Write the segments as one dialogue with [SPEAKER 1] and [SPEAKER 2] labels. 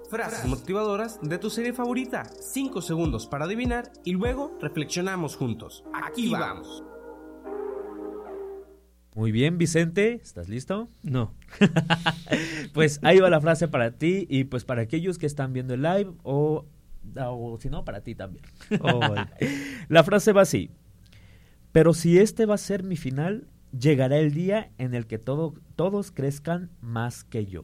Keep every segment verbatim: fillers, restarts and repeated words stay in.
[SPEAKER 1] Frases motivadoras de tu serie favorita. cinco segundos para adivinar y luego reflexionamos juntos. Aquí vamos.
[SPEAKER 2] Muy bien, Vicente, ¿estás listo?
[SPEAKER 3] No.
[SPEAKER 2] Pues ahí va la frase para ti y pues para aquellos que están viendo el live o, o si no, para ti también.
[SPEAKER 3] Oh, vale.
[SPEAKER 2] La frase va así. Pero si este va a ser mi final, llegará el día en el que todo, todos crezcan más que yo.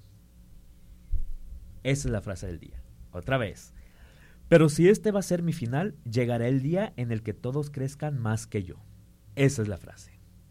[SPEAKER 2] Esa es la frase del día. Otra vez. Pero si este va a ser mi final, llegará el día en el que todos crezcan más que yo. Esa es la frase.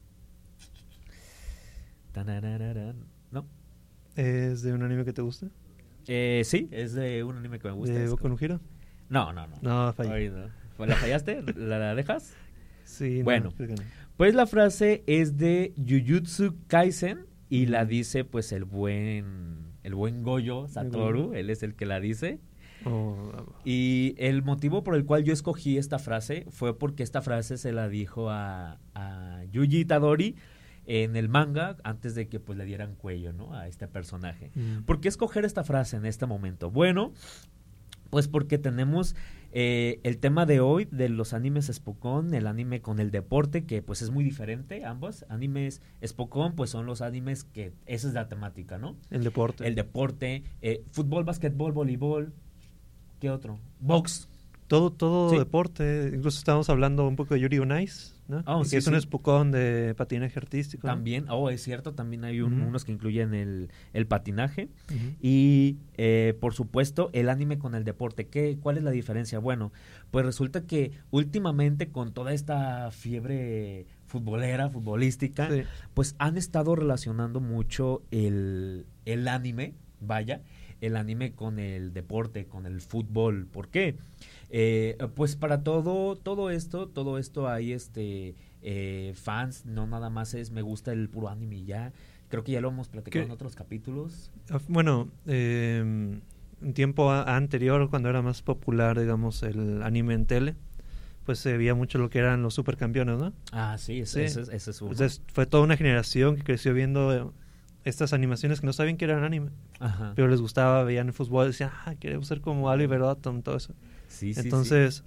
[SPEAKER 2] ¿No?
[SPEAKER 3] ¿Es de un anime que te gusta?
[SPEAKER 2] Eh, sí, es de un anime que me gusta.
[SPEAKER 3] ¿De Boku no Hero?
[SPEAKER 2] No, no, no.
[SPEAKER 3] No, fallé.
[SPEAKER 2] Ay, no. ¿La fallaste? ¿La, la dejas?
[SPEAKER 3] Sí,
[SPEAKER 2] bueno,
[SPEAKER 3] no, creo que no.
[SPEAKER 2] Pues la frase es de Jujutsu Kaisen y la dice pues el buen el buen Gojo Satoru, él es el que la dice.
[SPEAKER 3] Oh,
[SPEAKER 2] y el motivo por el cual yo escogí esta frase fue porque esta frase se la dijo a, a Yuji Itadori en el manga antes de que pues le dieran cuello, ¿no? A este personaje.
[SPEAKER 3] Mm.
[SPEAKER 2] ¿Por qué escoger esta frase en este momento? Bueno, pues porque tenemos eh, el tema de hoy de los animes Spokon, el anime con el deporte, que pues es muy diferente, ambos. Animes Spokon pues son los animes que esa es la temática, ¿no?
[SPEAKER 3] El deporte.
[SPEAKER 2] El deporte, eh, fútbol, básquetbol, voleibol, ¿qué otro? Box.
[SPEAKER 3] Todo, todo
[SPEAKER 2] Sí.
[SPEAKER 3] deporte. Incluso estábamos hablando un poco de Yuri on Ice, ¿no?
[SPEAKER 2] Oh,
[SPEAKER 3] que
[SPEAKER 2] sí,
[SPEAKER 3] es un
[SPEAKER 2] sí.
[SPEAKER 3] espocón de patinaje artístico, ¿no?
[SPEAKER 2] También, oh, es cierto, también hay un,
[SPEAKER 3] Ujú.
[SPEAKER 2] unos que incluyen el, el patinaje.
[SPEAKER 3] Ujú.
[SPEAKER 2] Y, eh, por supuesto, el anime con el deporte. ¿Qué, ¿Cuál es la diferencia? Bueno, pues resulta que últimamente con toda esta fiebre futbolera, futbolística,
[SPEAKER 3] Sí.
[SPEAKER 2] pues han estado relacionando mucho el, el anime, vaya, el anime con el deporte, con el fútbol. ¿Por qué? Eh, pues para todo, todo esto, todo esto hay este eh, fans, no nada más es me gusta el puro anime y ya. Creo que ya lo hemos platicado
[SPEAKER 3] ¿Qué?
[SPEAKER 2] en otros capítulos.
[SPEAKER 3] Bueno, eh, un tiempo a- anterior, cuando era más popular, digamos, el anime en tele, pues se veía mucho lo que eran los supercampeones, ¿no?
[SPEAKER 2] Ah, sí, ese,
[SPEAKER 3] Sí.
[SPEAKER 2] ese, ese es uno.
[SPEAKER 3] Entonces fue toda una generación que creció viendo eh, estas animaciones que no sabían que eran anime,
[SPEAKER 2] Ajá.
[SPEAKER 3] pero les gustaba, veían el fútbol, decían, ah, queremos ser como Oliver Atom, todo eso.
[SPEAKER 2] Sí, sí,
[SPEAKER 3] Entonces,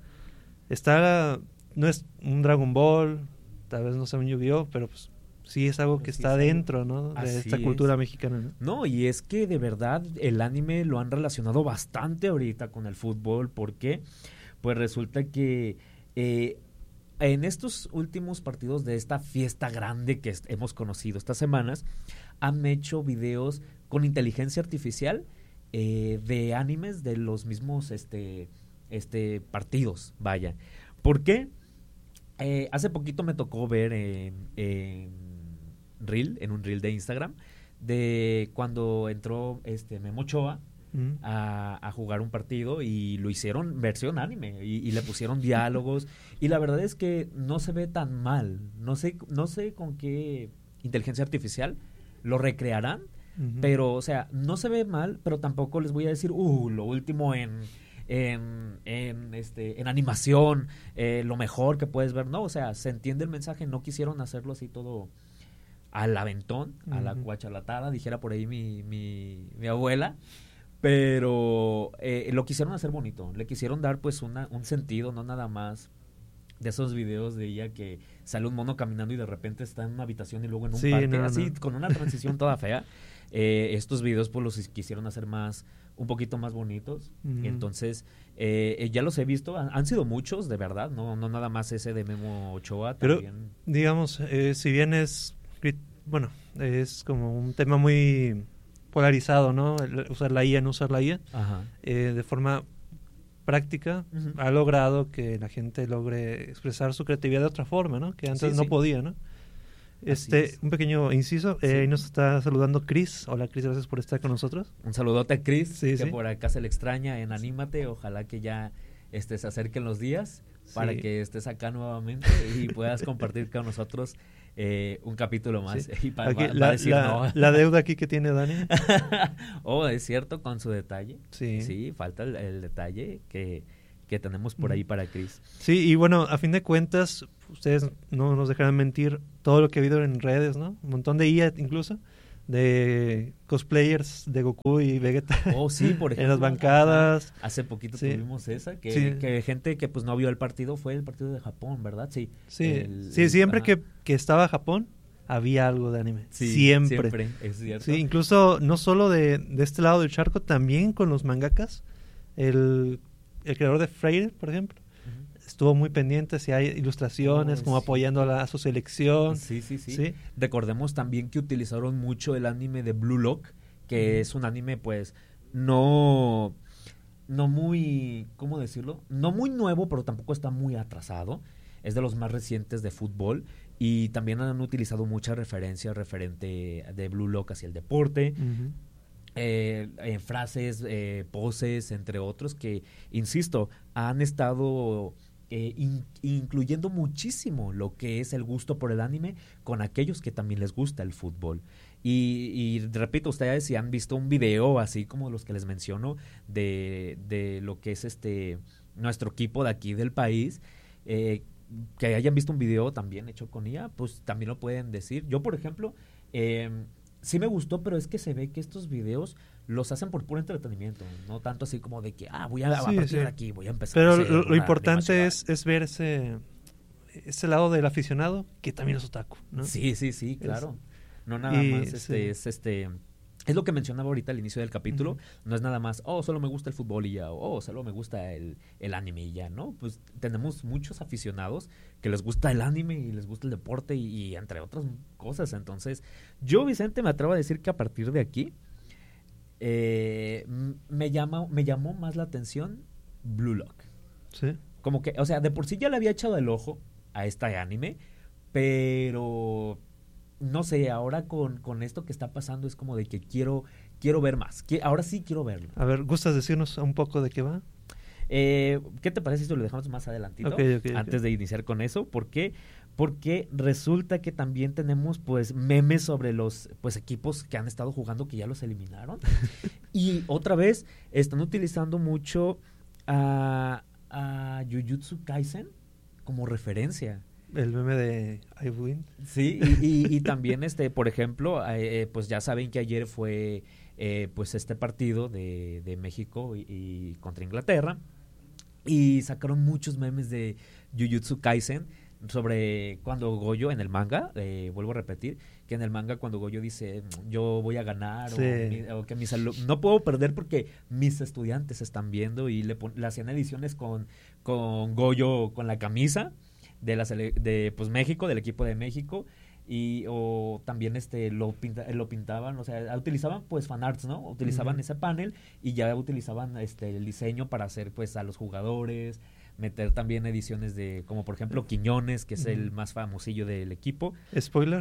[SPEAKER 3] está, no es un Dragon Ball, tal vez no sea un Yu-Gi-Oh, pero pues sí es algo que
[SPEAKER 2] Sí,
[SPEAKER 3] está
[SPEAKER 2] es algo-
[SPEAKER 3] dentro, ¿no? De
[SPEAKER 2] Así
[SPEAKER 3] esta
[SPEAKER 2] es.
[SPEAKER 3] cultura mexicana, ¿no?
[SPEAKER 2] No, y es que de verdad el anime lo han relacionado bastante ahorita con el fútbol. ¿Por qué? Pues resulta que eh, en estos últimos partidos de esta fiesta grande que est- hemos conocido estas semanas, han hecho videos con inteligencia artificial eh, de animes de los mismos este, este partidos, vaya. ¿Por qué? Eh, hace poquito me tocó ver en, en Reel, en un Reel de Instagram, de cuando entró este Memo Ochoa
[SPEAKER 3] Mm.
[SPEAKER 2] a, a jugar un partido y lo hicieron versión anime y, y le pusieron diálogos y la verdad es que no se ve tan mal. No sé, no sé con qué inteligencia artificial lo recrearán,
[SPEAKER 3] Ujú.
[SPEAKER 2] pero o sea, no se ve mal, pero tampoco les voy a decir, uh, lo último en en, en este en animación, eh, lo mejor que puedes ver. No, o sea, se entiende el mensaje, no quisieron hacerlo así todo al aventón, a la
[SPEAKER 3] Ujú.
[SPEAKER 2] cuachalatada, dijera por ahí mi, mi, mi abuela, pero eh, lo quisieron hacer bonito, le quisieron dar pues una, un sentido, no nada más de esos videos de ella que sale un mono caminando y de repente está en una habitación y luego en un
[SPEAKER 3] Sí,
[SPEAKER 2] parque,
[SPEAKER 3] no,
[SPEAKER 2] así
[SPEAKER 3] no.
[SPEAKER 2] con una transición toda fea. Eh, estos videos pues los quisieron hacer más, un poquito más bonitos.
[SPEAKER 3] Ujú.
[SPEAKER 2] Entonces, eh, eh, ya los he visto, han, han sido muchos, de verdad, no, no nada más ese de Memo Ochoa,
[SPEAKER 3] Pero,
[SPEAKER 2] también.
[SPEAKER 3] digamos, eh, si bien es, crit- bueno, es como un tema muy polarizado, ¿no? El usar la I A, no usar la I A,
[SPEAKER 2] Ajá.
[SPEAKER 3] eh, de forma práctica,
[SPEAKER 2] Ujú.
[SPEAKER 3] ha logrado que la gente logre expresar su creatividad de otra forma, ¿no? Que antes
[SPEAKER 2] Sí,
[SPEAKER 3] no
[SPEAKER 2] sí.
[SPEAKER 3] podía, ¿no? Este,
[SPEAKER 2] es.
[SPEAKER 3] un pequeño inciso,
[SPEAKER 2] Sí.
[SPEAKER 3] eh, ahí nos está saludando Chris. Hola Chris, gracias por estar con nosotros.
[SPEAKER 2] Un saludote a Chris,
[SPEAKER 3] Sí,
[SPEAKER 2] que
[SPEAKER 3] sí.
[SPEAKER 2] por acá se le extraña en Anímate. Ojalá que ya este, se acerquen los días para
[SPEAKER 3] Sí.
[SPEAKER 2] que estés acá nuevamente y puedas compartir con nosotros eh, un capítulo más.
[SPEAKER 3] Sí.
[SPEAKER 2] Y pa-
[SPEAKER 3] Aquí,
[SPEAKER 2] va- va
[SPEAKER 3] la,
[SPEAKER 2] a decir
[SPEAKER 3] la-
[SPEAKER 2] no.
[SPEAKER 3] la deuda aquí que tiene Dani.
[SPEAKER 2] Oh, es cierto, con su detalle.
[SPEAKER 3] Sí.
[SPEAKER 2] Sí, falta el, el detalle que, que tenemos por
[SPEAKER 3] Ujú.
[SPEAKER 2] ahí para Chris.
[SPEAKER 3] Sí, y bueno, a fin de cuentas, ustedes no nos dejarán mentir todo lo que ha habido en redes, ¿no? Un montón de I A incluso, de cosplayers de Goku y Vegeta.
[SPEAKER 2] Oh, sí, por ejemplo.
[SPEAKER 3] En las bancadas.
[SPEAKER 2] Hace poquito
[SPEAKER 3] sí.
[SPEAKER 2] tuvimos esa, que,
[SPEAKER 3] sí.
[SPEAKER 2] que gente que pues no vio el partido, fue el partido de Japón, ¿verdad? Sí.
[SPEAKER 3] Sí,
[SPEAKER 2] el,
[SPEAKER 3] sí
[SPEAKER 2] el,
[SPEAKER 3] siempre que, que estaba Japón, había algo de anime.
[SPEAKER 2] Sí,
[SPEAKER 3] siempre.
[SPEAKER 2] Siempre, es cierto.
[SPEAKER 3] Sí, incluso no solo de, de este lado del charco, también con los mangakas. El, el creador de Freyr, por ejemplo, uh-huh. estuvo muy pendiente si hay ilustraciones, oh, como sí. apoyando a, la, a su selección.
[SPEAKER 2] Sí, sí, sí,
[SPEAKER 3] sí.
[SPEAKER 2] Recordemos también que utilizaron mucho el anime de Blue Lock, que uh-huh. es un anime, pues, no, no muy, ¿cómo decirlo? No muy nuevo, pero tampoco está muy atrasado. Es de los más recientes de fútbol y también han utilizado muchas referencias referente de Blue Lock hacia el deporte.
[SPEAKER 3] Uh-huh.
[SPEAKER 2] Eh, eh, frases, eh, poses, entre otros, que, insisto, han estado eh, in, incluyendo muchísimo lo que es el gusto por el anime con aquellos que también les gusta el fútbol. Y, y repito, ustedes si han visto un video así como los que les menciono de, de lo que es este nuestro equipo de aquí del país, eh, que hayan visto un video también hecho con I A, pues también lo pueden decir. Yo, por ejemplo, eh, sí me gustó, pero es que se ve que estos videos los hacen por puro entretenimiento, no tanto así como de que, ah, voy a, sí, a partir sí. de aquí, voy a empezar
[SPEAKER 3] pero
[SPEAKER 2] a hacer
[SPEAKER 3] lo, lo importante es, es ver ese, ese lado del aficionado que también es otaku, ¿no?
[SPEAKER 2] Sí, sí, sí, claro. Es, no nada y, más este, sí. es este... Es lo que mencionaba ahorita al inicio del capítulo, uh-huh. no es nada más, oh, solo me gusta el fútbol y ya, o oh, solo me gusta el, el anime y ya, ¿no? Pues tenemos muchos aficionados que les gusta el anime y les gusta el deporte y, y entre otras cosas. Entonces, yo, Vicente, me atrevo a decir que a partir de aquí eh, me, llama, me llamó más la atención Blue Lock.
[SPEAKER 3] Sí.
[SPEAKER 2] Como que, o sea, de por sí ya le había echado el ojo a este anime, pero... no sé, ahora con, con esto que está pasando es como de que quiero quiero ver más. Que, ahora sí quiero verlo.
[SPEAKER 3] A ver, ¿gustas decirnos un poco de qué va?
[SPEAKER 2] Eh, ¿Qué te parece si lo dejamos más adelantito?
[SPEAKER 3] Okay, okay,
[SPEAKER 2] antes
[SPEAKER 3] okay.
[SPEAKER 2] de iniciar con eso. ¿Por qué? Porque resulta que también tenemos pues memes sobre los pues equipos que han estado jugando que ya los eliminaron. Y otra vez están utilizando mucho a, a Jujutsu Kaisen como referencia.
[SPEAKER 3] El meme de I win.
[SPEAKER 2] Sí, y, y, y también, este, por ejemplo, eh, pues ya saben que ayer fue eh, pues este partido de, de México y, y contra Inglaterra y sacaron muchos memes de Jujutsu Kaisen sobre cuando Goyo en el manga, eh, vuelvo a repetir, que en el manga cuando Goyo dice yo voy a ganar
[SPEAKER 3] sí.
[SPEAKER 2] o, mi, o que mis alumnos, no puedo perder porque mis estudiantes están viendo y le, pon, le hacían ediciones con, con Goyo con la camisa de la de pues México, del equipo de México, y o también este lo pinta, lo pintaban, o sea, utilizaban pues fanarts, ¿no? Utilizaban uh-huh. ese panel y ya utilizaban este el diseño para hacer pues a los jugadores, meter también ediciones de como por ejemplo Quiñones, que es uh-huh. el más famosillo del equipo.
[SPEAKER 3] Spoiler.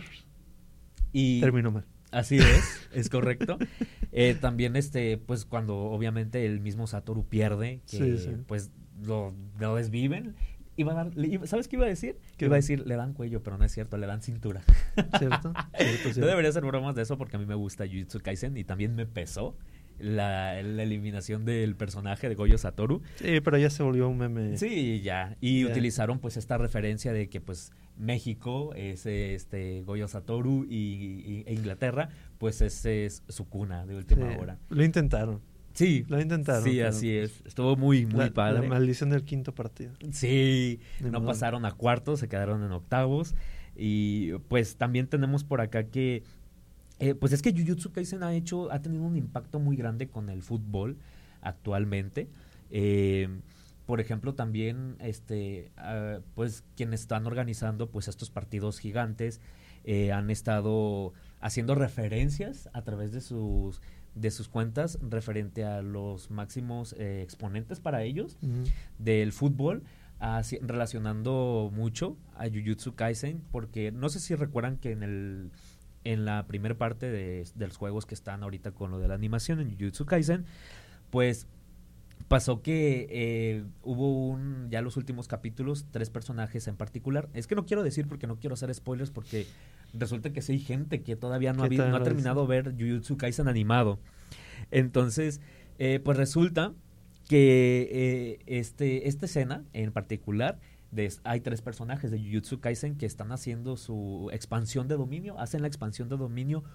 [SPEAKER 2] Y
[SPEAKER 3] terminó mal.
[SPEAKER 2] Así es, es correcto. Eh, también este pues cuando obviamente el mismo Satoru pierde, que
[SPEAKER 3] sí, sí.
[SPEAKER 2] pues lo, lo desviven. Iba a dar, ¿sabes qué iba a decir?
[SPEAKER 3] ¿Qué
[SPEAKER 2] iba a decir, le dan cuello, pero no es cierto, le dan cintura.
[SPEAKER 3] ¿Cierto? ¿Cierto, cierto?
[SPEAKER 2] No debería hacer bromas de eso porque a mí me gusta Jujutsu Kaisen y también me pesó la, la eliminación del personaje de Goyo Satoru.
[SPEAKER 3] Sí, pero ya se volvió un meme.
[SPEAKER 2] Sí, ya. Y
[SPEAKER 3] ya.
[SPEAKER 2] utilizaron pues esta referencia de que pues México es este Goyo Satoru y, y e Inglaterra pues ese es su cuna de última
[SPEAKER 3] sí,
[SPEAKER 2] hora.
[SPEAKER 3] Lo intentaron.
[SPEAKER 2] Sí,
[SPEAKER 3] lo intentaron.
[SPEAKER 2] Sí, así es. Estuvo muy, muy
[SPEAKER 3] la,
[SPEAKER 2] padre.
[SPEAKER 3] La maldición del quinto partido.
[SPEAKER 2] Sí,
[SPEAKER 3] Ni
[SPEAKER 2] no
[SPEAKER 3] modo.
[SPEAKER 2] pasaron a cuartos, se quedaron en octavos. Y pues también tenemos por acá que, eh, pues es que Jujutsu Kaisen ha hecho, ha tenido un impacto muy grande con el fútbol actualmente. Eh, por ejemplo, también, este, uh, pues quienes están organizando, pues estos partidos gigantes eh, han estado haciendo referencias a través de sus de sus cuentas referente a los máximos eh, exponentes para ellos
[SPEAKER 3] uh-huh.
[SPEAKER 2] del fútbol, así, relacionando mucho a Jujutsu Kaisen, porque no sé si recuerdan que en el en la primera parte de, de los juegos que están ahorita con lo de la animación en Jujutsu Kaisen, pues pasó que eh, hubo un, ya los últimos capítulos, tres personajes en particular. Es que no quiero decir porque no quiero hacer spoilers porque resulta que sí hay gente que todavía no ha, habido, no ha terminado de ver Jujutsu Kaisen animado. Entonces, eh, pues resulta que eh, este, esta escena en particular, de, hay tres personajes de Jujutsu Kaisen que están haciendo su expansión de dominio, hacen la expansión de dominio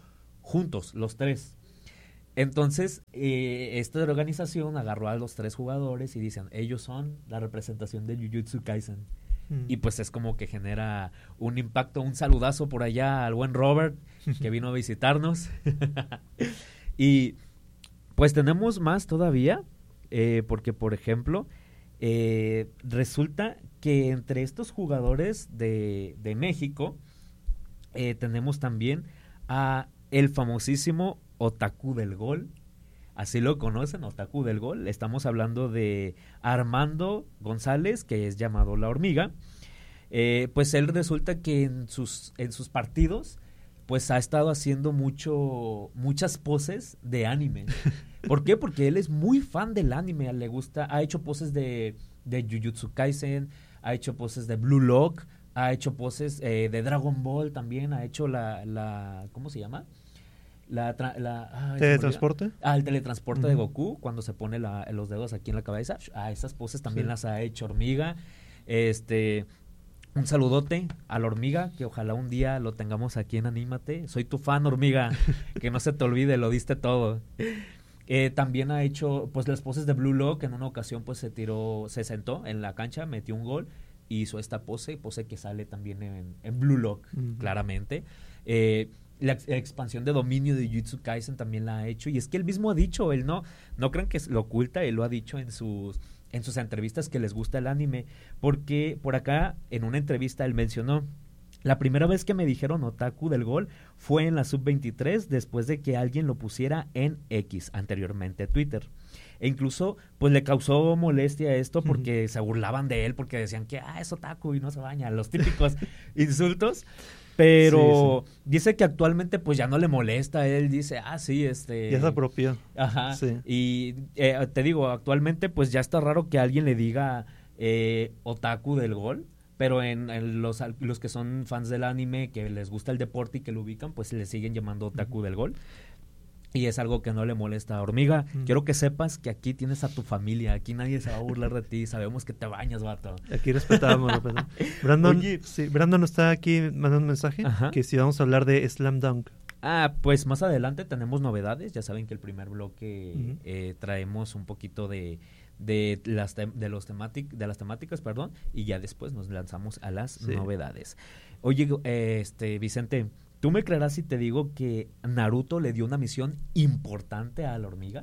[SPEAKER 2] juntos, los tres. Entonces, eh, esta organización agarró a los tres jugadores y dicen, ellos son la representación de Jujutsu Kaisen. Mm. Y pues es como que genera un impacto, un saludazo por allá al buen Robert, que vino a visitarnos. Y pues tenemos más todavía, eh, porque por ejemplo, eh, resulta que entre estos jugadores de, de México, eh, tenemos también a el famosísimo Otaku del Gol. Así lo conocen, Otaku del Gol. Estamos hablando de Armando González, que es llamado La Hormiga. Eh, pues él resulta que en sus, en sus partidos pues ha estado haciendo mucho muchas poses de anime. ¿Por qué? Porque él es muy fan del anime, le gusta, ha hecho poses de, de Jujutsu Kaisen, ha hecho poses de Blue Lock, ha hecho poses eh, de Dragon Ball también, ha hecho la, la ¿cómo se llama? La, tra- la ay,
[SPEAKER 3] ¿Teletransporte?
[SPEAKER 2] Ah, el teletransporte
[SPEAKER 3] uh-huh.
[SPEAKER 2] de Goku, cuando se pone la, los dedos aquí en la cabeza. Ah, esas poses también sí. las ha hecho Hormiga. Este... Un saludote a la Hormiga, que ojalá un día lo tengamos aquí en Anímate. Soy tu fan, Hormiga, que no se te olvide, lo diste todo. Eh, también ha hecho pues las poses de Blue Lock. En una ocasión pues se tiró, se sentó en la cancha, metió un gol y hizo esta pose, pose que sale también en, en Blue Lock, uh-huh. claramente. Eh, la, la expansión de dominio de Jujutsu Kaisen también la ha hecho, y es que él mismo ha dicho, él no, no crean que lo oculta, él lo ha dicho en sus... en sus entrevistas que les gusta el anime, porque por acá en una entrevista él mencionó, la primera vez que me dijeron Otaku del Gol fue en la sub veintitrés, después de que alguien lo pusiera en X, anteriormente Twitter. E incluso pues le causó molestia esto porque uh-huh. se burlaban de él, porque decían que ah, es otaku y no se baña, los típicos insultos. Pero sí, sí. dice que actualmente pues ya no le molesta, él dice, ah, sí, este...
[SPEAKER 3] Ya se apropió.
[SPEAKER 2] Ajá,
[SPEAKER 3] sí.
[SPEAKER 2] y eh, te digo, actualmente pues ya está raro que alguien le diga eh, Otaku del Gol, pero en, en los, los que son fans del anime, que les gusta el deporte y que lo ubican, pues le siguen llamando Otaku uh-huh. del Gol. Y es algo que no le molesta a Hormiga. Mm. Quiero que sepas que aquí tienes a tu familia. Aquí nadie se va a burlar de ti. Sabemos que te bañas, vato.
[SPEAKER 3] Aquí respetamos. Brandon, Oye, sí, Brandon está aquí mandando un mensaje. Ajá. Que si vamos a hablar de Slam Dunk.
[SPEAKER 2] Ah, pues más adelante tenemos novedades. Ya saben que el primer bloque uh-huh. eh, traemos un poquito de, de, las, te- de, los tematic- de las temáticas, perdón. Y ya después nos lanzamos a las sí. novedades. Oye, eh, este Vicente... ¿Tú me creerás si te digo que Naruto le dio una misión importante a la Hormiga?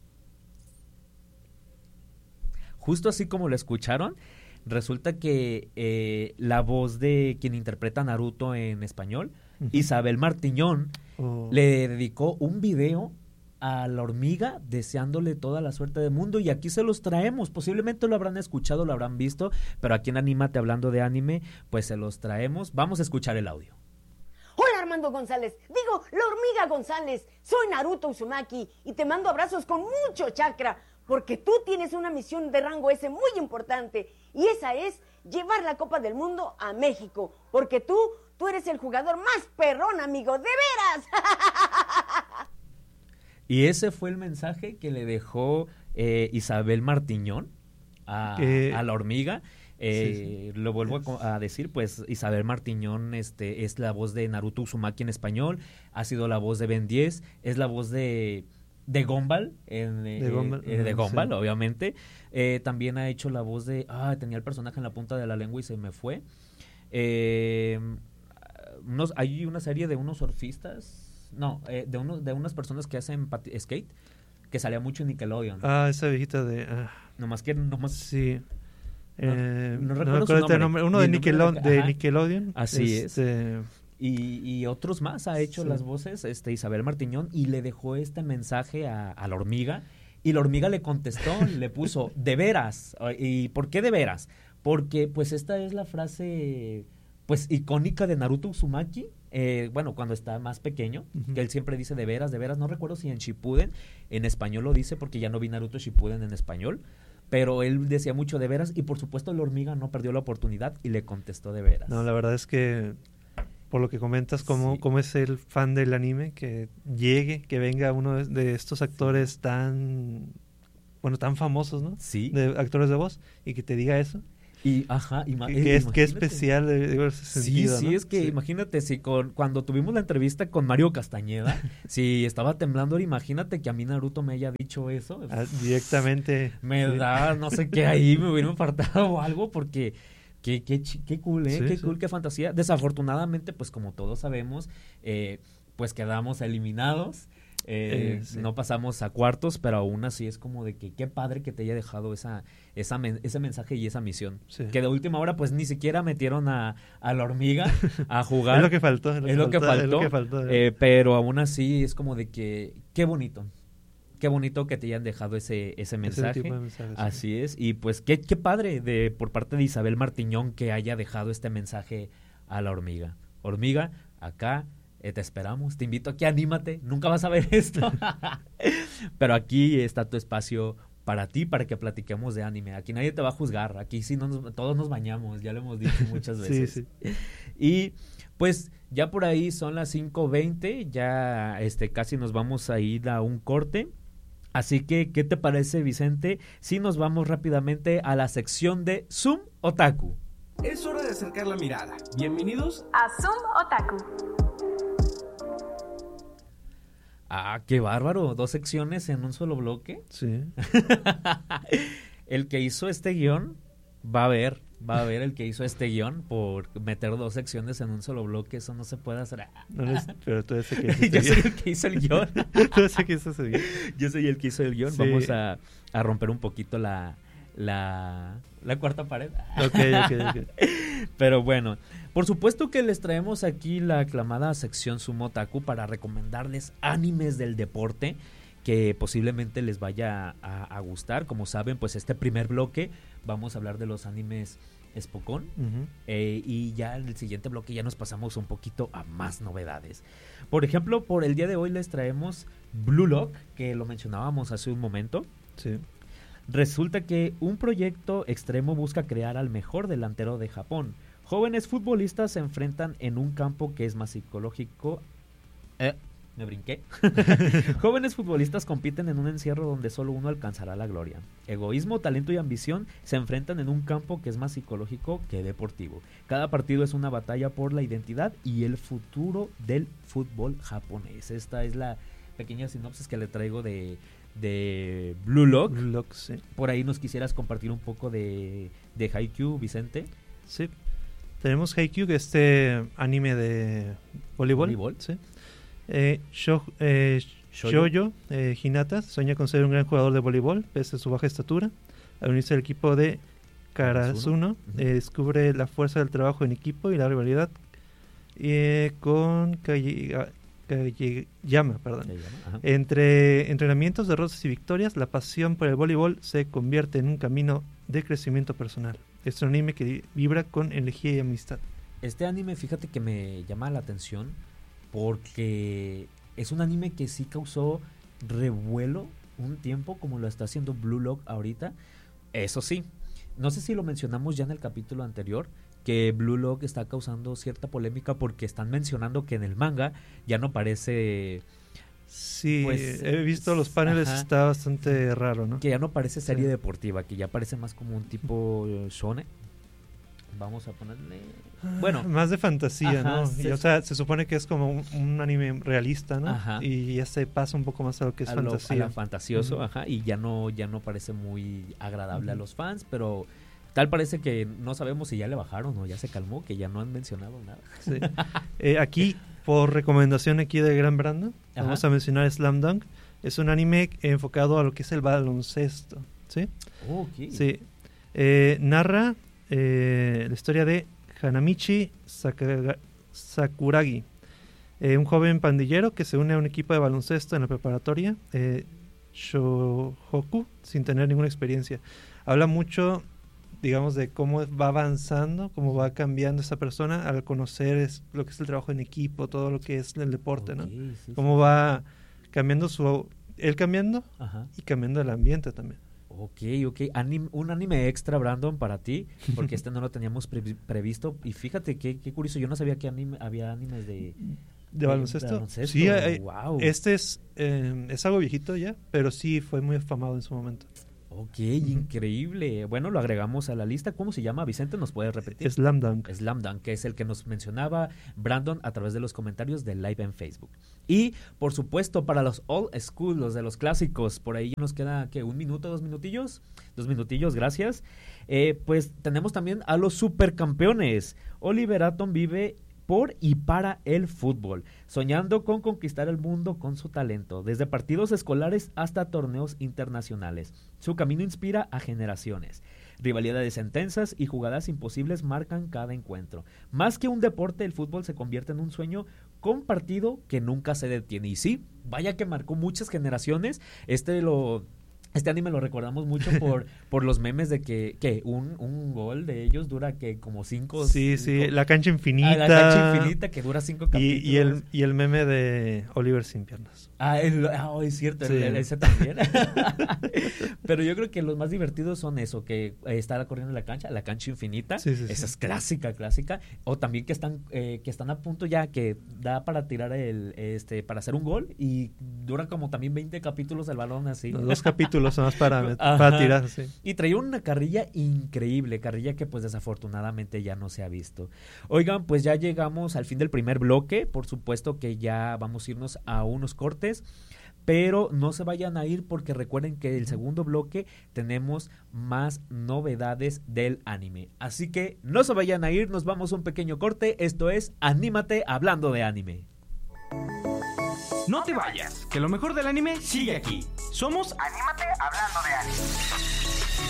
[SPEAKER 2] Justo así como lo escucharon, resulta que eh, la voz de quien interpreta a Naruto en español, uh-huh. Isabel Martiñón, oh. le dedicó un video a la Hormiga deseándole toda la suerte del mundo, y aquí se los traemos. Posiblemente lo habrán escuchado, lo habrán visto, pero aquí en Anímate, hablando de anime, pues se los traemos. Vamos a escuchar el audio.
[SPEAKER 4] Hola Armando González, digo, la Hormiga González, soy Naruto Uzumaki y te mando abrazos con mucho chakra, porque tú tienes una misión de rango S muy importante, y esa es llevar la Copa del Mundo a México, porque tú, tú eres el jugador más perrón, amigo, de veras.
[SPEAKER 2] Y ese fue el mensaje que le dejó eh, Isabel Martiñón a, eh... a la Hormiga. Eh, sí, sí. Lo vuelvo a, a decir, pues Isabel Martiñón este, es la voz de Naruto Uzumaki en español, ha sido la voz de Ben diez, es la voz de, de Gumball, en,
[SPEAKER 3] de Gumball,
[SPEAKER 2] eh, de Gumball
[SPEAKER 3] sí.
[SPEAKER 2] obviamente. Eh, también ha hecho la voz de... Ah, tenía el personaje en la punta de la lengua y se me fue. Eh, unos, hay una serie de unos surfistas, no, eh, de, unos, de unas personas que hacen pat- skate, que salía mucho en Nickelodeon.
[SPEAKER 3] Ah, esa viejita de... Ah.
[SPEAKER 2] Nomás que... Nomás,
[SPEAKER 3] sí.
[SPEAKER 2] No,
[SPEAKER 3] eh,
[SPEAKER 2] no, no
[SPEAKER 3] recuerdo,
[SPEAKER 2] recuerdo
[SPEAKER 3] no
[SPEAKER 2] su nombre.
[SPEAKER 3] nombre. Uno de, Nickelon, de, de Nickelodeon.
[SPEAKER 2] Así
[SPEAKER 3] este...
[SPEAKER 2] es. Y, y otros más ha hecho sí. las voces este Isabel Martiñón, y le dejó este mensaje a, a la Hormiga, y la Hormiga le contestó, le puso, ¿de veras? ¿Y por qué de veras? Porque pues esta es la frase pues icónica de Naruto Uzumaki, eh, bueno, cuando está más pequeño, uh-huh. que él siempre dice de veras, de veras. No recuerdo si en Shippuden en español lo dice, porque ya no vi Naruto Shippuden en español, pero él decía mucho de veras, y por supuesto la Hormiga no perdió la oportunidad y le contestó de veras.
[SPEAKER 3] No, la verdad es que por lo que comentas, cómo, sí. cómo es el fan del anime, que llegue, que venga uno de, de estos actores tan, bueno, tan famosos, ¿no?
[SPEAKER 2] Sí.
[SPEAKER 3] De actores de voz, y que te diga eso.
[SPEAKER 2] Y, ajá, ima-
[SPEAKER 3] Que,
[SPEAKER 2] eh,
[SPEAKER 3] que es, que
[SPEAKER 2] imagínate.
[SPEAKER 3] especial, eh, digo, ese
[SPEAKER 2] Sí,
[SPEAKER 3] sentido,
[SPEAKER 2] sí,
[SPEAKER 3] ¿no?
[SPEAKER 2] es que imagínate si con cuando tuvimos la entrevista con Mario Castañeda, si estaba temblando, ahora imagínate que a mí Naruto me haya dicho eso.
[SPEAKER 3] Ah, directamente.
[SPEAKER 2] Me
[SPEAKER 3] sí.
[SPEAKER 2] da, no sé qué ahí, me hubiera infartado o algo, porque qué, qué, chi- qué cool, ¿eh?
[SPEAKER 3] Sí,
[SPEAKER 2] qué
[SPEAKER 3] sí.
[SPEAKER 2] cool, qué fantasía. Desafortunadamente, pues como todos sabemos, eh, pues quedamos eliminados. Eh,
[SPEAKER 3] Eh, sí.
[SPEAKER 2] No pasamos a cuartos, pero aún así es como de que qué padre que te haya dejado esa, esa men- ese mensaje y esa misión.
[SPEAKER 3] Sí.
[SPEAKER 2] Que de última hora pues ni siquiera metieron a, a la hormiga a jugar.
[SPEAKER 3] Es lo que faltó.
[SPEAKER 2] Es lo que faltó,
[SPEAKER 3] es lo que faltó, ¿eh?
[SPEAKER 2] eh, pero aún así es como de que qué bonito. Qué bonito que te hayan dejado ese, ese mensaje.
[SPEAKER 3] tipo de mensajes, sí.
[SPEAKER 2] Así es. Y pues qué, qué padre de por parte de Isabel Martiñón que haya dejado este mensaje a la hormiga. Hormiga, acá eh, te esperamos. Te invito a que anímate. Nunca vas a ver esto. Pero aquí está tu espacio para ti, para que platiquemos de anime. Aquí nadie te va a juzgar. Aquí sí no nos- todos nos bañamos. Ya lo hemos dicho muchas
[SPEAKER 3] Sí,
[SPEAKER 2] veces.
[SPEAKER 3] sí.
[SPEAKER 2] Y pues ya por ahí son las cinco veinte. Ya este casi nos vamos a ir a un corte. Así que, ¿qué te parece, Vicente? Si nos vamos rápidamente a la sección de Zoom Otaku.
[SPEAKER 1] Es hora de acercar la mirada. Bienvenidos.
[SPEAKER 5] a Zoom Otaku.
[SPEAKER 2] Ah, qué bárbaro. Dos secciones en un solo bloque.
[SPEAKER 3] Sí.
[SPEAKER 2] El que hizo este guión va a ver, va a ver el que hizo este guión por meter dos secciones en un solo bloque. Eso no se puede hacer.
[SPEAKER 3] No les- pero tú eres el que
[SPEAKER 2] Yo soy
[SPEAKER 3] hizo
[SPEAKER 2] el que hizo el guión.
[SPEAKER 3] Tú eres el que hizo ese guión.
[SPEAKER 2] Yo soy el que hizo el guión.
[SPEAKER 3] Sí.
[SPEAKER 2] Vamos a, a romper un poquito la, la, la cuarta pared.
[SPEAKER 3] Ok, ok, ok.
[SPEAKER 2] Pero bueno, por supuesto que les traemos aquí la aclamada sección Sumo Otaku para recomendarles animes del deporte que posiblemente les vaya a, a gustar. Como saben, pues este primer bloque vamos a hablar de los animes Spokon.
[SPEAKER 3] Ujú.
[SPEAKER 2] Eh, y ya en el siguiente bloque ya nos pasamos un poquito a más novedades. Por ejemplo, por el día de hoy les traemos Blue Lock, que lo mencionábamos hace un momento.
[SPEAKER 3] Sí.
[SPEAKER 2] Resulta que un proyecto extremo busca crear al mejor delantero de Japón. Jóvenes futbolistas se enfrentan en un campo que es más psicológico. Eh, me brinqué. Jóvenes futbolistas compiten en un encierro donde solo uno alcanzará la gloria. Egoísmo, talento y ambición se enfrentan en un campo que es más psicológico que deportivo. Cada partido es una batalla por la identidad y el futuro del fútbol japonés. Esta es la pequeña sinopsis que le traigo de, de Blue Lock.
[SPEAKER 3] Blue Lock, sí.
[SPEAKER 2] Por ahí nos quisieras compartir un poco de, de Haikyuu, Vicente.
[SPEAKER 3] Sí. Tenemos Haikyuu, que es este anime de voleibol.
[SPEAKER 2] Voleibol.
[SPEAKER 3] Sí. Eh, Sho- eh,
[SPEAKER 2] Shoujo.
[SPEAKER 3] Shoujo eh, Hinata sueña con ser un gran jugador de voleibol, pese a su baja estatura. Al unirse al equipo de Karasuno,
[SPEAKER 2] Ujú.
[SPEAKER 3] eh, descubre la fuerza del trabajo en equipo y la rivalidad eh, con Kage- Kageyama, perdón.
[SPEAKER 2] Se llama, ajá.
[SPEAKER 3] Entre entrenamientos, derrotas y victorias, la pasión por el voleibol se convierte en un camino de crecimiento personal. Es un anime que vibra con energía y amistad.
[SPEAKER 2] Este anime, fíjate que me llama la atención porque es un anime que sí causó revuelo un tiempo, como lo está haciendo Blue Lock ahorita. Eso sí, no sé si lo mencionamos ya en el capítulo anterior, que Blue Lock está causando cierta polémica porque están mencionando que en el manga ya no parece
[SPEAKER 3] Sí,
[SPEAKER 2] Pues,
[SPEAKER 3] he visto los paneles,
[SPEAKER 2] ajá.
[SPEAKER 3] está bastante raro, ¿no?
[SPEAKER 2] que ya no parece serie
[SPEAKER 3] Sí.
[SPEAKER 2] deportiva, que ya parece más como un tipo eh, shonen. Vamos a ponerle, bueno,
[SPEAKER 3] Más de fantasía,
[SPEAKER 2] Ajá,
[SPEAKER 3] ¿no?
[SPEAKER 2] se-
[SPEAKER 3] Y, o sea, se supone que es como un, un anime realista, ¿no?
[SPEAKER 2] Ajá.
[SPEAKER 3] Y ya se pasa un poco más a lo que es
[SPEAKER 2] a lo, a
[SPEAKER 3] fantasía.
[SPEAKER 2] la fantasioso,
[SPEAKER 3] Ujú.
[SPEAKER 2] ajá, y ya no, ya no parece muy agradable a
[SPEAKER 3] Ujú.
[SPEAKER 2] los fans, pero tal parece que no sabemos si ya le bajaron o ya se calmó, que ya no han mencionado nada.
[SPEAKER 3] Sí. Eh, aquí, por recomendación aquí de Gran Brando,
[SPEAKER 2] Ajá.
[SPEAKER 3] vamos a mencionar Slam Dunk. Es un anime enfocado a lo que es el baloncesto, ¿sí?
[SPEAKER 2] Oh, ok.
[SPEAKER 3] Sí. Eh, narra eh, la historia de Hanamichi Sakaga- Sakuragi, eh, un joven pandillero que se une a un equipo de baloncesto en la preparatoria eh, Shohoku sin tener ninguna experiencia. Habla mucho, digamos, de cómo va avanzando, cómo va cambiando esa persona al conocer es, lo que es el trabajo en equipo, todo lo que es el deporte, ¿no?
[SPEAKER 2] Ok, sí, sí.
[SPEAKER 3] Cómo va cambiando su... él cambiando
[SPEAKER 2] Ajá.
[SPEAKER 3] y cambiando el ambiente también.
[SPEAKER 2] Ok, ok. Anim- un anime extra, Brandon, para ti, porque este no lo teníamos previ- previsto. Y fíjate qué, qué curioso, yo no sabía que anime, había animes de...
[SPEAKER 3] ¿De baloncesto?
[SPEAKER 2] baloncesto,
[SPEAKER 3] Sí, hay-
[SPEAKER 2] wow.
[SPEAKER 3] este es, eh, es algo viejito ya, pero sí fue muy afamado en su momento.
[SPEAKER 2] Ok, increíble. Bueno, lo agregamos a la lista. ¿Cómo se llama, Vicente? ¿Nos puedes repetir?
[SPEAKER 3] Slam Dunk.
[SPEAKER 2] Slam Dunk, que es el que nos mencionaba Brandon a través de los comentarios del live en Facebook. Y, por supuesto, para los old school, los de los clásicos, por ahí nos queda, ¿qué? ¿Un minuto, dos minutillos? Dos minutillos, gracias. Eh, pues tenemos también a los supercampeones. Oliver Atom vive por y para el fútbol, soñando con conquistar el mundo con su talento, desde partidos escolares hasta torneos internacionales. Su camino inspira a generaciones. Rivalidades intensas y jugadas imposibles marcan cada encuentro. Más que un deporte, el fútbol se convierte en un sueño compartido que nunca se detiene. Y sí, vaya que marcó muchas generaciones. Este lo... Este anime lo recordamos mucho por, por los memes de que, que un, un gol de ellos dura que como cinco...
[SPEAKER 3] Sí,
[SPEAKER 2] cinco,
[SPEAKER 3] sí, la cancha infinita.
[SPEAKER 2] Ah, la cancha infinita que dura cinco capítulos.
[SPEAKER 3] Y, y, el, y el meme de Oliver sin piernas.
[SPEAKER 2] Ah, el, oh, es cierto,
[SPEAKER 3] Sí.
[SPEAKER 2] el, el, ese también. Pero yo creo que los más divertidos son eso, que eh, está corriendo en la cancha, la cancha infinita.
[SPEAKER 3] Sí, sí,
[SPEAKER 2] Esa
[SPEAKER 3] sí.
[SPEAKER 2] es clásica, clásica. O también que están eh, que están a punto ya, que da para tirar el, este, para hacer un gol y dura como también veinte capítulos el balón así.
[SPEAKER 3] Los dos capítulos son más para,
[SPEAKER 2] Ajá.
[SPEAKER 3] para tirar, sí.
[SPEAKER 2] Y traía una carrilla increíble, carrilla que pues desafortunadamente ya no se ha visto. Oigan, pues ya llegamos al fin del primer bloque, por supuesto que ya vamos a irnos a unos cortes, pero no se vayan a ir porque recuerden que el segundo bloque tenemos más novedades del anime. Así que no se vayan a ir, nos vamos a un pequeño corte, esto es Anímate hablando de anime.
[SPEAKER 1] No te vayas, que lo mejor del anime sigue aquí. Somos
[SPEAKER 5] Anímate hablando de anime.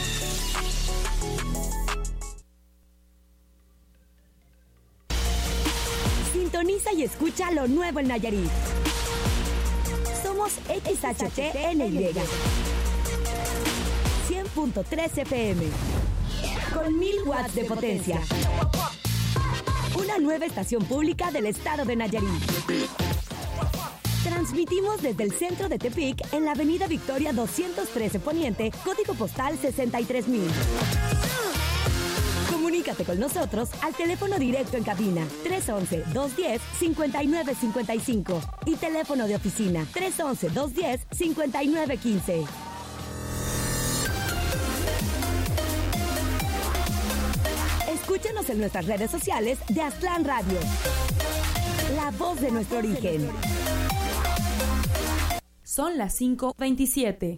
[SPEAKER 6] Sintoniza y escucha lo nuevo en Nayarit. Somos X H T N Y cien punto tres F M con mil watts de potencia. Una nueva estación pública del estado de Nayarit. Transmitimos desde el centro de Tepic en la avenida Victoria doscientos trece Poniente, código postal sesenta y tres mil. Comunícate con nosotros al teléfono directo en cabina tres once, dos diez, cincuenta y nueve cincuenta y cinco y teléfono de oficina tres once, dos diez, cincuenta y nueve quince. Escúchanos en nuestras redes sociales de Aztlán Radio, la voz de nuestro origen.
[SPEAKER 7] Son las cinco veintisiete.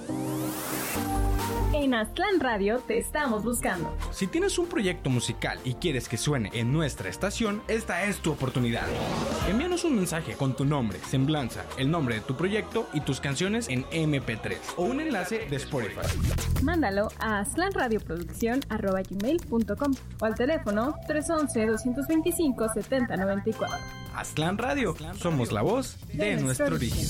[SPEAKER 7] En Aztlán Radio te estamos buscando.
[SPEAKER 1] Si tienes un proyecto musical y quieres que suene en nuestra estación, esta es tu oportunidad. Envíanos un mensaje con tu nombre, semblanza, el nombre de tu proyecto y tus canciones en eme pe tres o un enlace de Spotify.
[SPEAKER 7] Mándalo a aztlanradioproducción arroba gmail punto com o al teléfono tres once, doscientos veinticinco, setenta noventa y cuatro.
[SPEAKER 1] Aztlán Radio, somos la voz de nuestro origen.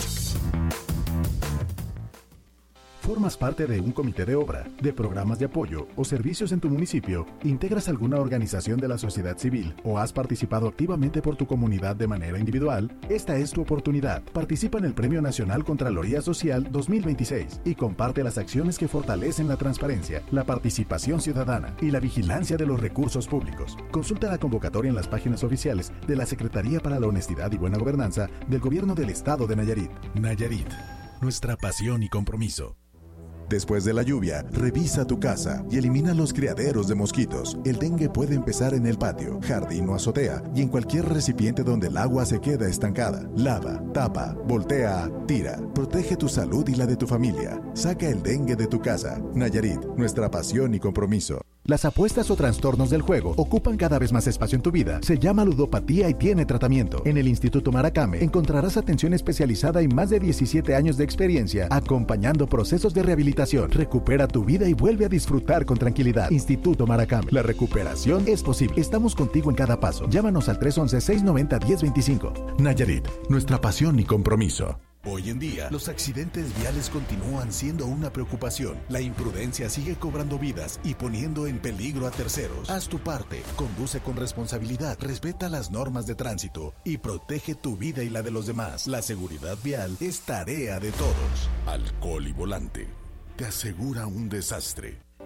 [SPEAKER 8] ¿Formas parte de un comité de obra, de programas de apoyo o servicios en tu municipio? ¿Integras alguna organización de la sociedad civil o has participado activamente por tu comunidad de manera individual? Esta es tu oportunidad. Participa en el Premio Nacional Contraloría Social dos mil veintiséis y comparte las acciones que fortalecen la transparencia, la participación ciudadana y la vigilancia de los recursos públicos. Consulta la convocatoria en las páginas oficiales de la Secretaría para la Honestidad y Buena Gobernanza del Gobierno del Estado de Nayarit. Nayarit, nuestra pasión y compromiso. Después de la lluvia, revisa tu casa y elimina los criaderos de mosquitos. El dengue puede empezar en el patio, jardín o azotea y en cualquier recipiente donde el agua se queda estancada. Lava, tapa, voltea, tira. Protege tu salud y la de tu familia. Saca el dengue de tu casa. Nayarit, nuestra pasión y compromiso. Las apuestas o trastornos del juego ocupan cada vez más espacio en tu vida. Se llama ludopatía y tiene tratamiento. En el Instituto Maracame encontrarás atención especializada y más de diecisiete años de experiencia acompañando procesos de rehabilitación. Recupera tu vida y vuelve a disfrutar con tranquilidad. Instituto Maracame. La recuperación es posible. Estamos contigo en cada paso. Llámanos al tres once, seiscientos noventa, diez veinticinco. Nayarit, nuestra pasión y compromiso. Hoy en día, los accidentes viales continúan siendo una preocupación. La imprudencia sigue cobrando vidas y poniendo en peligro a terceros. Haz tu parte, conduce con responsabilidad, respeta las normas de tránsito y protege tu vida y la de los demás. La seguridad vial es tarea de todos. Alcohol y volante te asegura un desastre.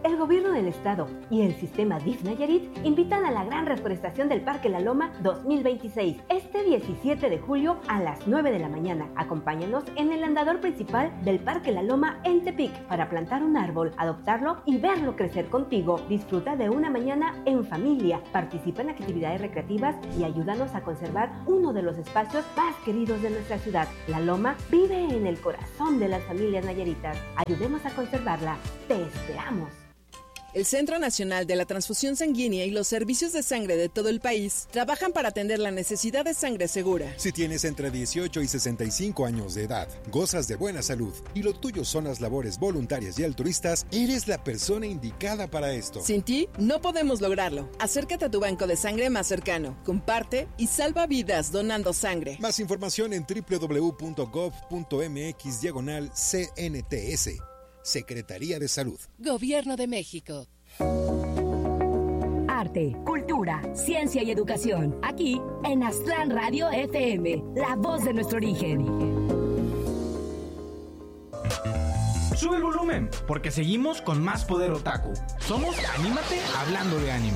[SPEAKER 9] El gobierno del estado y el sistema D I F Nayarit invitan a la gran reforestación del Parque La Loma dos mil veintiséis, este diecisiete de julio a las nueve de la mañana. Acompáñanos en el andador principal del Parque La Loma en Tepic para plantar un árbol, adoptarlo y verlo crecer contigo. Disfruta de una mañana en familia, participa en actividades recreativas y ayúdanos a conservar uno de los espacios más queridos de nuestra ciudad. La Loma vive en el corazón de las familias nayaritas. Ayudemos a conservarla. Te esperamos.
[SPEAKER 10] El Centro Nacional de la Transfusión Sanguínea y los servicios de sangre de todo el país trabajan para atender la necesidad de sangre segura.
[SPEAKER 11] Si tienes entre dieciocho y sesenta y cinco años de edad, gozas de buena salud y lo tuyo son las labores voluntarias y altruistas, eres la persona indicada para esto.
[SPEAKER 10] Sin ti, no podemos lograrlo. Acércate a tu banco de sangre más cercano, comparte y salva vidas donando sangre.
[SPEAKER 11] Más información en doble u doble u doble u punto gov punto m x diagonal C N T S. Secretaría de Salud.
[SPEAKER 12] Gobierno de México.
[SPEAKER 6] Arte, cultura, ciencia y educación. Aquí en Aztlán Radio F M, la voz de nuestro origen.
[SPEAKER 1] Sube el volumen, porque seguimos con más poder otaku. Somos Anímate hablando de anime.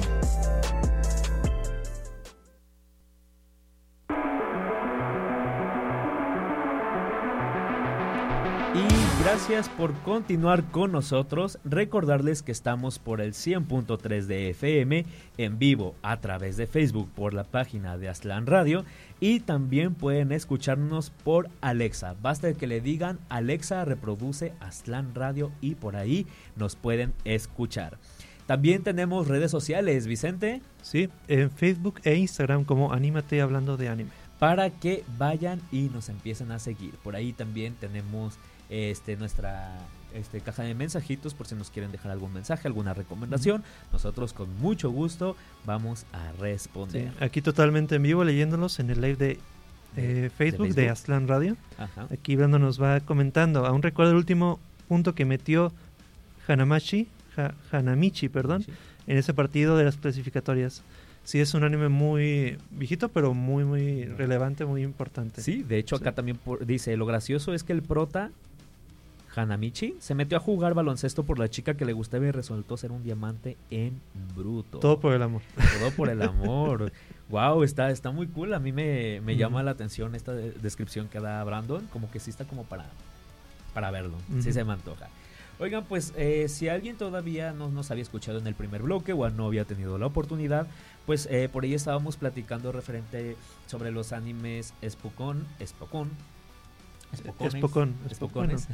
[SPEAKER 2] Y gracias por continuar con nosotros. Recordarles que estamos por el cien punto tres de F M en vivo a través de Facebook por la página de Aztlán Radio y también pueden escucharnos por Alexa. Basta que le digan Alexa reproduce Aztlán Radio y por ahí nos pueden escuchar. También tenemos redes sociales, Vicente.
[SPEAKER 3] Sí, en Facebook e Instagram como Anímate hablando de anime.
[SPEAKER 2] Para que vayan y nos empiecen a seguir. Por ahí también tenemos este nuestra este caja de mensajitos por si nos quieren dejar algún mensaje, alguna recomendación. Uh-huh. Nosotros con mucho gusto vamos a responder.
[SPEAKER 3] Sí, aquí totalmente en vivo leyéndolos en el live de, eh, Facebook, de, Facebook de Aztlán Radio. Ajá. Aquí Brando nos va comentando. Aún recuerdo el último punto que metió Hanamachi, ha, Hanamichi, perdón, sí. en ese partido de las clasificatorias. Sí, es un anime muy viejito, pero muy, muy relevante, muy importante.
[SPEAKER 2] Sí, de hecho acá sí. también por, dice, lo gracioso es que el prota, Hanamichi, se metió a jugar baloncesto por la chica que le gustaba y resultó ser un diamante en bruto.
[SPEAKER 3] Todo por el amor.
[SPEAKER 2] Todo por el amor. Wow, está, está muy cool. A mí me, me uh-huh. llama la atención esta de, descripción que da Brandon. Como que sí está como para, para verlo. Uh-huh. Sí se me antoja. Oigan, pues eh, si alguien todavía no nos había escuchado en el primer bloque o no había tenido la oportunidad, pues eh, por ahí estábamos platicando referente sobre los animes Spokon, Spokon,
[SPEAKER 3] Spocones, Espocón,
[SPEAKER 2] Espocones,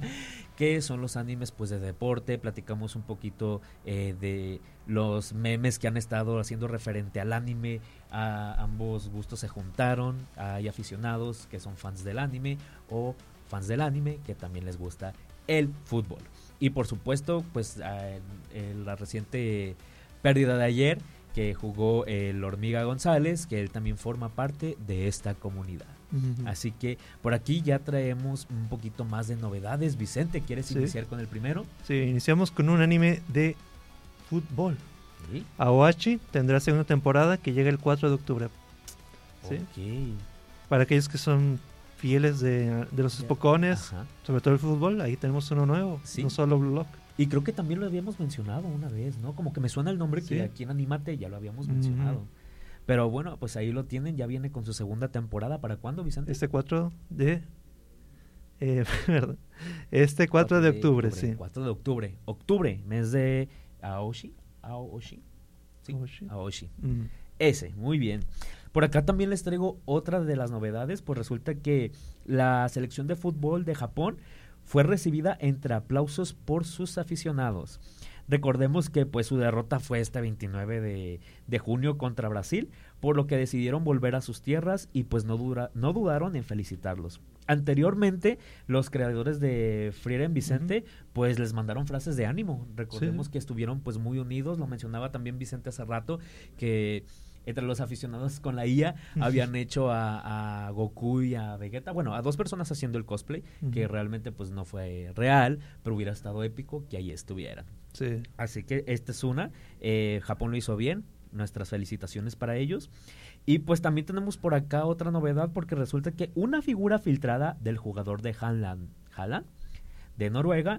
[SPEAKER 2] que son los animes pues de deporte. Platicamos un poquito eh, de los memes que han estado haciendo referente al anime. A ambos gustos se juntaron. Hay aficionados que son fans del anime o fans del anime que también les gusta el fútbol. Y por supuesto, pues en, en la reciente pérdida de ayer que jugó el Hormiga González, que él también forma parte de esta comunidad. Uh-huh. Así que por aquí ya traemos un poquito más de novedades. Vicente, ¿quieres sí. iniciar con el primero?
[SPEAKER 3] Sí, iniciamos con un anime de fútbol. ¿Sí? Aoachi tendrá segunda temporada que llega el cuatro de octubre. ¿Sí?
[SPEAKER 2] Okay.
[SPEAKER 3] Para aquellos que son fieles de, de los Spocones, sobre todo el fútbol, ahí tenemos uno nuevo, sí. no solo Blue Lock.
[SPEAKER 2] Y creo que también lo habíamos mencionado una vez, ¿no? Como que me suena el nombre sí. que aquí en Anímate ya lo habíamos mencionado. Uh-huh. Pero bueno, pues ahí lo tienen, ya viene con su segunda temporada. ¿Para cuándo, Vicente?
[SPEAKER 3] Este cuatro de... Eh, perdón. Este cuatro de octubre, octubre, sí.
[SPEAKER 2] cuatro de octubre. Octubre, mes de Aoshi. Aoshi. Sí, Aoshi. Aoshi. Uh-huh. Ese, muy bien. Por acá también les traigo otra de las novedades, pues resulta que la selección de fútbol de Japón fue recibida entre aplausos por sus aficionados. Recordemos que pues su derrota fue este veintinueve de junio contra Brasil, por lo que decidieron volver a sus tierras y pues no, dura, no dudaron en felicitarlos. Anteriormente, los creadores de Frieren Vicente, uh-huh. pues les mandaron frases de ánimo. Recordemos sí. que estuvieron pues muy unidos, lo mencionaba también Vicente hace rato, que entre los aficionados con la I A habían hecho a, a Goku y a Vegeta, bueno, a dos personas haciendo el cosplay, uh-huh. que realmente pues no fue real, pero hubiera estado épico que ahí estuvieran.
[SPEAKER 3] Sí.
[SPEAKER 2] Así que esta es una, eh, Japón lo hizo bien, nuestras felicitaciones para ellos. Y pues también tenemos por acá otra novedad, porque resulta que una figura filtrada del jugador de Haaland, Haaland de Noruega,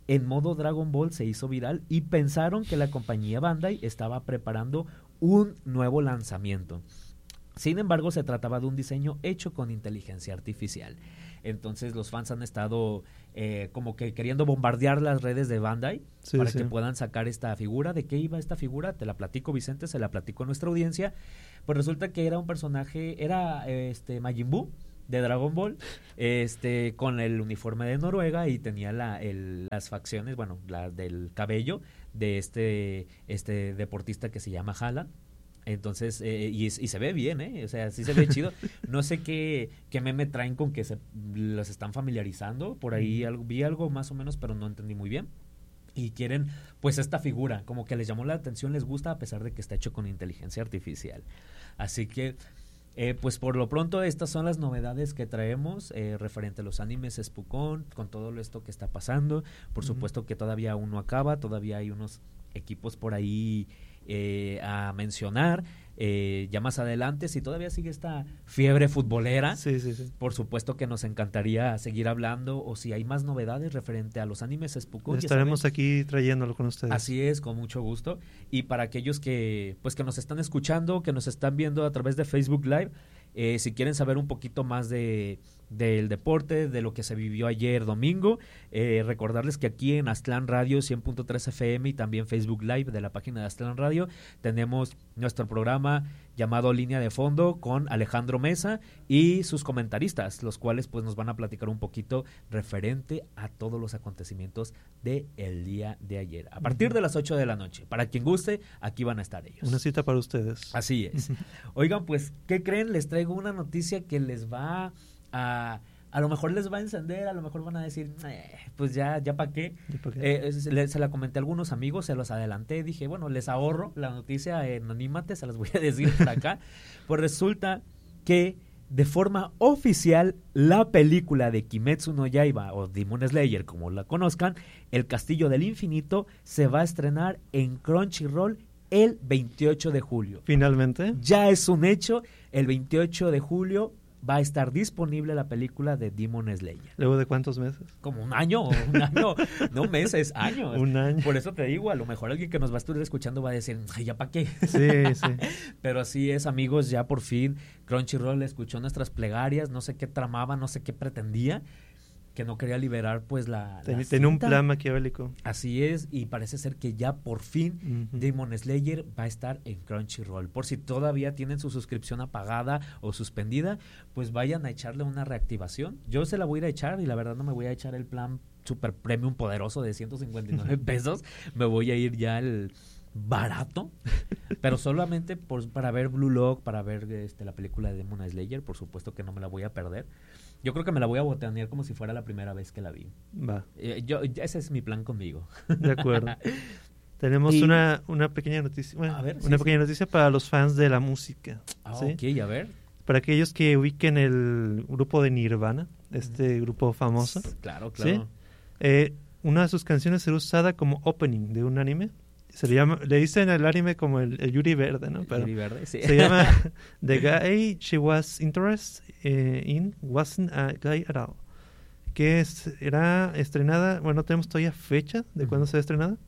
[SPEAKER 2] en modo Dragon Ball se hizo viral y pensaron que la compañía Bandai estaba preparando un nuevo lanzamiento. Sin embargo, se trataba de un diseño hecho con inteligencia artificial. Entonces los fans han estado eh, como que queriendo bombardear las redes de Bandai sí, para sí. que puedan sacar esta figura. ¿De qué iba esta figura? Te la platico, Vicente, se la platico a nuestra audiencia. Pues resulta que era un personaje, era este Majin Buu de Dragon Ball, este con el uniforme de Noruega y tenía la, el, las facciones, bueno, la del cabello de este, este deportista que se llama Haaland. Entonces, eh, y, y se ve bien, ¿eh? O sea, sí se ve chido. No sé qué, qué meme traen con que se los están familiarizando. Por ahí algo, vi algo más o menos, pero no entendí muy bien. Y quieren, pues, esta figura, como que les llamó la atención, les gusta, a pesar de que está hecho con inteligencia artificial. Así que, eh, pues, por lo pronto, estas son las novedades que traemos eh, referente a los animes Spokon, con todo esto que está pasando. Por uh-huh. supuesto que todavía aún no acaba, todavía hay unos equipos por ahí Eh, a mencionar eh, ya más adelante. Si todavía sigue esta fiebre futbolera,
[SPEAKER 3] sí, sí, sí.
[SPEAKER 2] por supuesto que nos encantaría seguir hablando, o si hay más novedades referente a los animes Spokon,
[SPEAKER 3] estaremos aquí trayéndolo con ustedes.
[SPEAKER 2] Así es, con mucho gusto. Y para aquellos que pues que nos están escuchando, que nos están viendo a través de Facebook Live, eh, si quieren saber un poquito más de del deporte, de lo que se vivió ayer domingo, eh, recordarles que aquí en Aztlán Radio cien punto tres F M y también Facebook Live de la página de Aztlán Radio tenemos nuestro programa llamado Línea de Fondo con Alejandro Mesa y sus comentaristas, los cuales pues nos van a platicar un poquito referente a todos los acontecimientos de el día de ayer, a partir de las ocho de la noche. Para quien guste, aquí van a estar ellos.
[SPEAKER 3] Una cita para ustedes.
[SPEAKER 2] Así es. Oigan, pues, ¿qué creen? Les traigo una noticia que les va a... A lo mejor les va a encender, a lo mejor van a decir, eh, pues ya, ya para qué.
[SPEAKER 3] ¿Ya pa qué?
[SPEAKER 2] Eh, se, le, se la comenté a algunos amigos, se los adelanté, dije, bueno, les ahorro la noticia en Anímate, se las voy a decir por acá. Pues resulta que de forma oficial la película de Kimetsu no Yaiba o Demon Slayer, como la conozcan, El Castillo del Infinito, se va a estrenar en Crunchyroll el veintiocho de julio.
[SPEAKER 3] ¿Finalmente?
[SPEAKER 2] Ya es un hecho, el veintiocho de julio va a estar disponible la película de Demon Slayer.
[SPEAKER 3] ¿Luego de cuántos meses?
[SPEAKER 2] Como un año, un año, no meses, años.
[SPEAKER 3] Un año.
[SPEAKER 2] Por eso te digo, a lo mejor alguien que nos va a estar escuchando va a decir, ay, ¿ya para qué?
[SPEAKER 3] Sí, sí.
[SPEAKER 2] Pero así es, amigos, ya por fin Crunchyroll escuchó nuestras plegarias, no sé qué tramaba, no sé qué pretendía, que no quería liberar pues la,
[SPEAKER 3] Ten,
[SPEAKER 2] la
[SPEAKER 3] Tiene un plan maquiavélico.
[SPEAKER 2] Así es, y parece ser que ya por fin
[SPEAKER 3] uh-huh.
[SPEAKER 2] Demon Slayer va a estar en Crunchyroll. Por si todavía tienen su suscripción apagada o suspendida, pues vayan a echarle una reactivación. Yo se la voy a ir a echar y la verdad no me voy a echar el plan super premium poderoso de ciento cincuenta y nueve pesos. Me voy a ir ya al barato, pero solamente por, para ver Blue Lock, para ver este, la película de Demon Slayer. Por supuesto que no me la voy a perder. Yo creo que me la voy a botanear como si fuera la primera vez que la vi.
[SPEAKER 3] Va.
[SPEAKER 2] Eh, yo, ese es mi plan conmigo.
[SPEAKER 3] De acuerdo. Tenemos
[SPEAKER 2] y,
[SPEAKER 3] una, una pequeña noticia, bueno,
[SPEAKER 2] a ver,
[SPEAKER 3] una
[SPEAKER 2] sí,
[SPEAKER 3] pequeña
[SPEAKER 2] sí.
[SPEAKER 3] noticia para los fans de la música.
[SPEAKER 2] Ah,
[SPEAKER 3] ¿sí?
[SPEAKER 2] ok, a ver.
[SPEAKER 3] Para aquellos que ubiquen el grupo de Nirvana, este grupo famoso.
[SPEAKER 2] Claro, claro.
[SPEAKER 3] ¿sí? Eh, una de sus canciones será usada como opening de un anime. Se le llama, le dicen al anime como el, el Yuri Verde, ¿no? Pero
[SPEAKER 2] Yuri Verde, sí.
[SPEAKER 3] Se llama The Guy She Was Interested eh, in Wasn't a Guy at All, que será estrenada, bueno, no tenemos todavía fecha de uh-huh. cuándo será estrenada,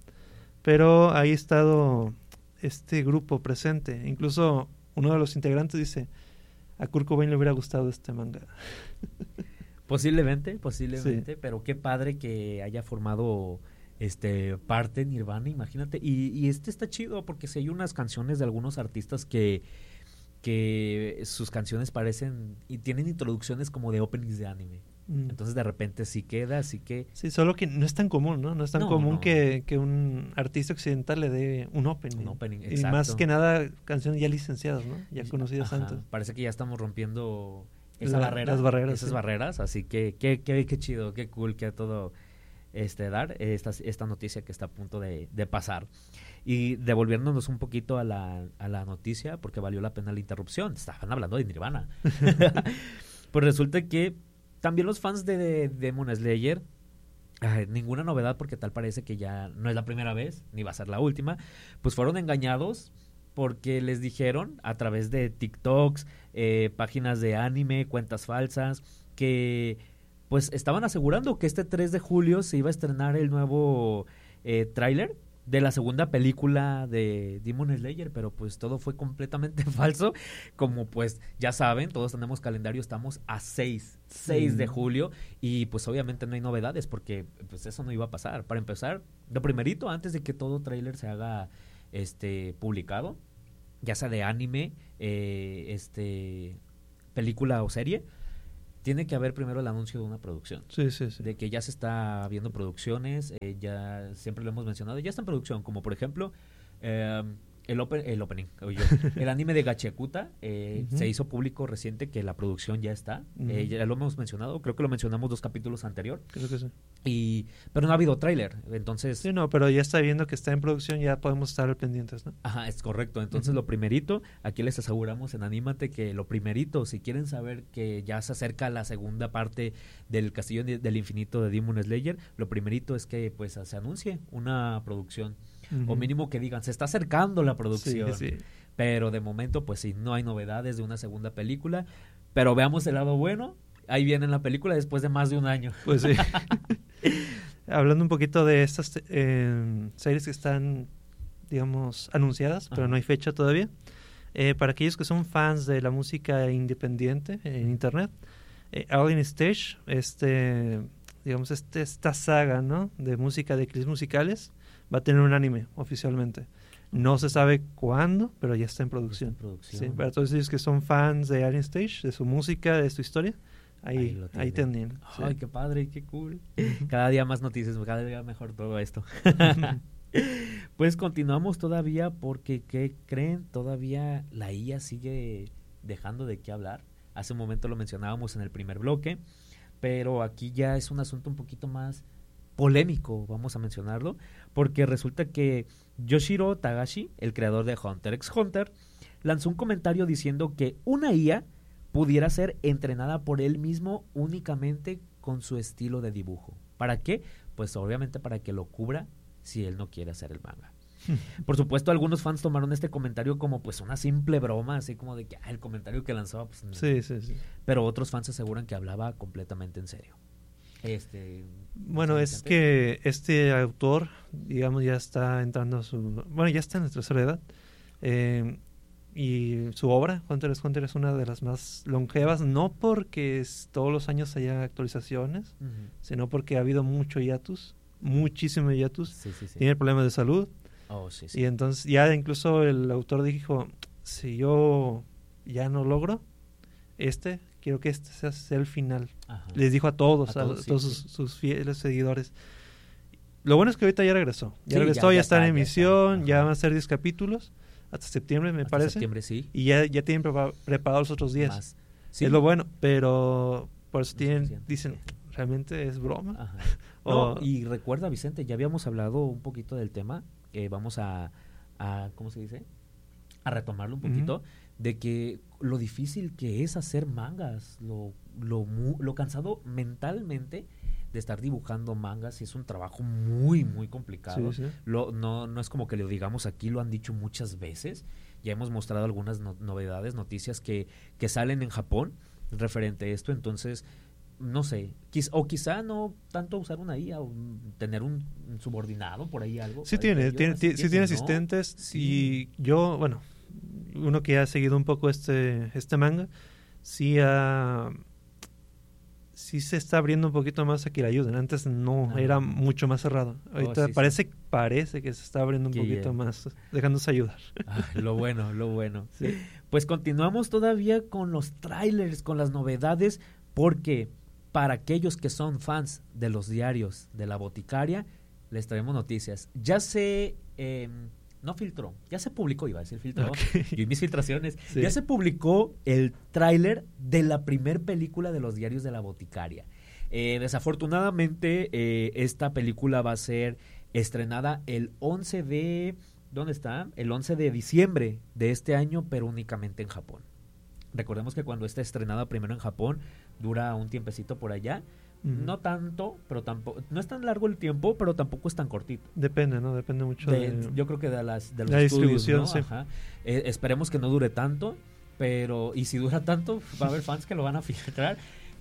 [SPEAKER 3] pero ahí ha estado este grupo presente. Incluso uno de los integrantes dice, a Kurt Cobain le hubiera gustado este manga.
[SPEAKER 2] Posiblemente, posiblemente,
[SPEAKER 3] sí.
[SPEAKER 2] Pero qué padre que haya formado este parte Nirvana, imagínate. Y, y este está chido porque si hay unas canciones de algunos artistas que que sus canciones parecen y tienen introducciones como de openings de anime. Mm. Entonces de repente sí queda, así que...
[SPEAKER 3] Sí, solo que no es tan común, ¿no? No es tan no, común no. Que, que un artista occidental le dé un opening.
[SPEAKER 2] Un opening,
[SPEAKER 3] y
[SPEAKER 2] exacto.
[SPEAKER 3] más que nada canciones ya licenciadas, ¿no? Ya conocidas
[SPEAKER 2] Ajá,
[SPEAKER 3] antes.
[SPEAKER 2] Parece que ya estamos rompiendo esa
[SPEAKER 3] La,
[SPEAKER 2] barrera,
[SPEAKER 3] las barreras,
[SPEAKER 2] esas
[SPEAKER 3] sí.
[SPEAKER 2] barreras, así que qué, qué, qué chido, qué cool que a todo este dar esta, esta noticia que está a punto de, de pasar. Y devolviéndonos un poquito a la, a la noticia, porque valió la pena la interrupción, estaban hablando de Nirvana. Pues resulta que también los fans de, de, de Demon Slayer, ay, ninguna novedad porque tal parece que ya no es la primera vez, ni va a ser la última, pues fueron engañados porque les dijeron a través de TikToks, eh, páginas de anime, cuentas falsas, que pues estaban asegurando que este tres de julio se iba a estrenar el nuevo eh, tráiler de la segunda película de Demon Slayer, pero pues todo fue completamente falso. Como pues ya saben, todos tenemos calendario, estamos a seis de julio y pues obviamente no hay novedades porque pues eso no iba a pasar. Para empezar, lo primerito, antes de que todo tráiler se haga este publicado, ya sea de anime, eh, este película o serie, tiene que haber primero el anuncio de una producción.
[SPEAKER 3] Sí, sí, sí.
[SPEAKER 2] De que ya se está viendo producciones, eh, ya siempre lo hemos mencionado, ya está en producción, como por ejemplo eh, el, open, el opening, yo, el anime de Gachiakuta, eh, uh-huh. se hizo público reciente que la producción ya está, uh-huh. eh, ya lo hemos mencionado, creo que lo mencionamos dos capítulos anterior.
[SPEAKER 3] Creo que sí.
[SPEAKER 2] Y, pero no ha habido tráiler, entonces...
[SPEAKER 3] Sí, no, pero ya está viendo que está en producción, ya podemos estar pendientes, ¿no?
[SPEAKER 2] Ajá, es correcto. Entonces, uh-huh. lo primerito, aquí les aseguramos en Anímate que lo primerito, si quieren saber que ya se acerca la segunda parte del Castillo del Infinito de Demon Slayer, lo primerito es que pues se anuncie una producción, uh-huh. o mínimo que digan, se está acercando la producción.
[SPEAKER 3] Sí, sí.
[SPEAKER 2] Pero de momento, pues sí, no hay novedades de una segunda película, pero veamos el lado bueno, ahí viene la película después de más de un año.
[SPEAKER 3] Pues sí. Hablando un poquito de estas eh, series que están, digamos, anunciadas, pero
[SPEAKER 2] Ajá.
[SPEAKER 3] no hay fecha todavía. Eh, para aquellos que son fans de la música independiente en internet, eh, Alien Stage, este, digamos, este, esta saga, ¿no?, de música, de clips musicales, va a tener un anime oficialmente. No se sabe cuándo, pero ya está en producción.
[SPEAKER 2] Está en producción.
[SPEAKER 3] Sí, para todos ellos que son fans de Alien Stage, de su música, de su historia, ahí, ahí tienen.
[SPEAKER 2] Ay,
[SPEAKER 3] sí.
[SPEAKER 2] Qué padre, qué cool. Cada día más noticias, cada día mejor todo esto. Pues continuamos todavía porque, ¿qué creen? Todavía la I A sigue dejando de qué hablar. Hace un momento lo mencionábamos en el primer bloque, pero aquí ya es un asunto un poquito más polémico, vamos a mencionarlo, porque resulta que Yoshiro Tagashi, el creador de Hunter x Hunter, lanzó un comentario diciendo que una I A pudiera ser entrenada por él mismo únicamente con su estilo de dibujo. ¿Para qué? Pues obviamente para que lo cubra si él no quiere hacer el manga. Por supuesto, algunos fans tomaron este comentario como pues una simple broma, así como de que ah, el comentario que lanzaba, pues,
[SPEAKER 3] sí, sí, sí.
[SPEAKER 2] Pero otros fans aseguran que hablaba completamente en serio. Este,
[SPEAKER 3] bueno, es que este autor, digamos, ya está entrando a su... Bueno, ya está en la tercera edad. Eh, y su obra, Hunter x Hunter, es una de las más longevas, no porque es, todos los años haya actualizaciones, uh-huh. sino porque ha habido mucho hiatus, muchísimo hiatus.
[SPEAKER 2] Sí, sí, sí.
[SPEAKER 3] Tiene problemas de salud.
[SPEAKER 2] Oh, sí, sí.
[SPEAKER 3] Y entonces ya incluso el autor dijo, si yo ya no logro este, quiero que este sea, sea el final. Ajá. Les dijo a todos, a, todos, a, sí, todos sí. Sus, sus fieles seguidores. Lo bueno es que ahorita ya regresó. Ya sí, regresó, ya, ya, ya está, está en emisión, ya, ya van a ser diez capítulos, hasta septiembre me
[SPEAKER 2] hasta
[SPEAKER 3] parece.
[SPEAKER 2] septiembre, sí.
[SPEAKER 3] Y ya, ya tienen prepa- preparados los otros diez.
[SPEAKER 2] Sí.
[SPEAKER 3] Es lo bueno, pero por eso tienen, dicen, realmente es broma.
[SPEAKER 2] Ajá. No, o, y recuerda, Vicente, ya habíamos hablado un poquito del tema, que vamos a, a, ¿cómo se dice? A retomarlo un poquito, uh-huh. de que lo difícil que es hacer mangas, lo, lo, lo cansado mentalmente de estar dibujando mangas, y es un trabajo muy, muy complicado.
[SPEAKER 3] Sí, sí.
[SPEAKER 2] Lo, no, no es como que lo digamos aquí, lo han dicho muchas veces, ya hemos mostrado algunas no, novedades, noticias que, que salen en Japón referente a esto, entonces... no sé, quiz, o quizá no tanto usar una I A o tener un, un subordinado por ahí algo.
[SPEAKER 3] Sí tiene, tiene, tiene sí tiene asistentes, ¿no? Sí. Y yo, bueno, uno que ha seguido un poco este este manga, sí ha, sí se está abriendo un poquito más a que le ayuden. Antes no, ah. era mucho más cerrado. Ahorita oh, sí, parece sí. parece que se está abriendo un que poquito bien. más, dejándose ayudar.
[SPEAKER 2] Ah, lo bueno, lo bueno. Sí. Pues continuamos todavía con los trailers, con las novedades, porque para aquellos que son fans de los diarios de La Boticaria, les traemos noticias. Ya se, eh, no filtró, ya se publicó, iba a decir filtró, okay. Yo y mis filtraciones, sí. Ya se publicó el tráiler de la primer película de los diarios de La Boticaria. Eh, desafortunadamente, eh, esta película va a ser estrenada el once de, ¿dónde está? El once de diciembre de este año, pero únicamente en Japón. Recordemos que cuando está estrenada primero en Japón, dura un tiempecito por allá. Uh-huh. No tanto, pero tampoco, no es tan largo el tiempo, pero tampoco es tan cortito.
[SPEAKER 3] Depende, ¿no? Depende mucho
[SPEAKER 2] de,
[SPEAKER 3] de...
[SPEAKER 2] Yo creo que de las de los
[SPEAKER 3] la
[SPEAKER 2] estudios,
[SPEAKER 3] distribución,
[SPEAKER 2] ¿no?
[SPEAKER 3] sí.
[SPEAKER 2] Ajá. Eh, esperemos que no dure tanto, pero, y si dura tanto, va a haber fans que lo van a filtrar,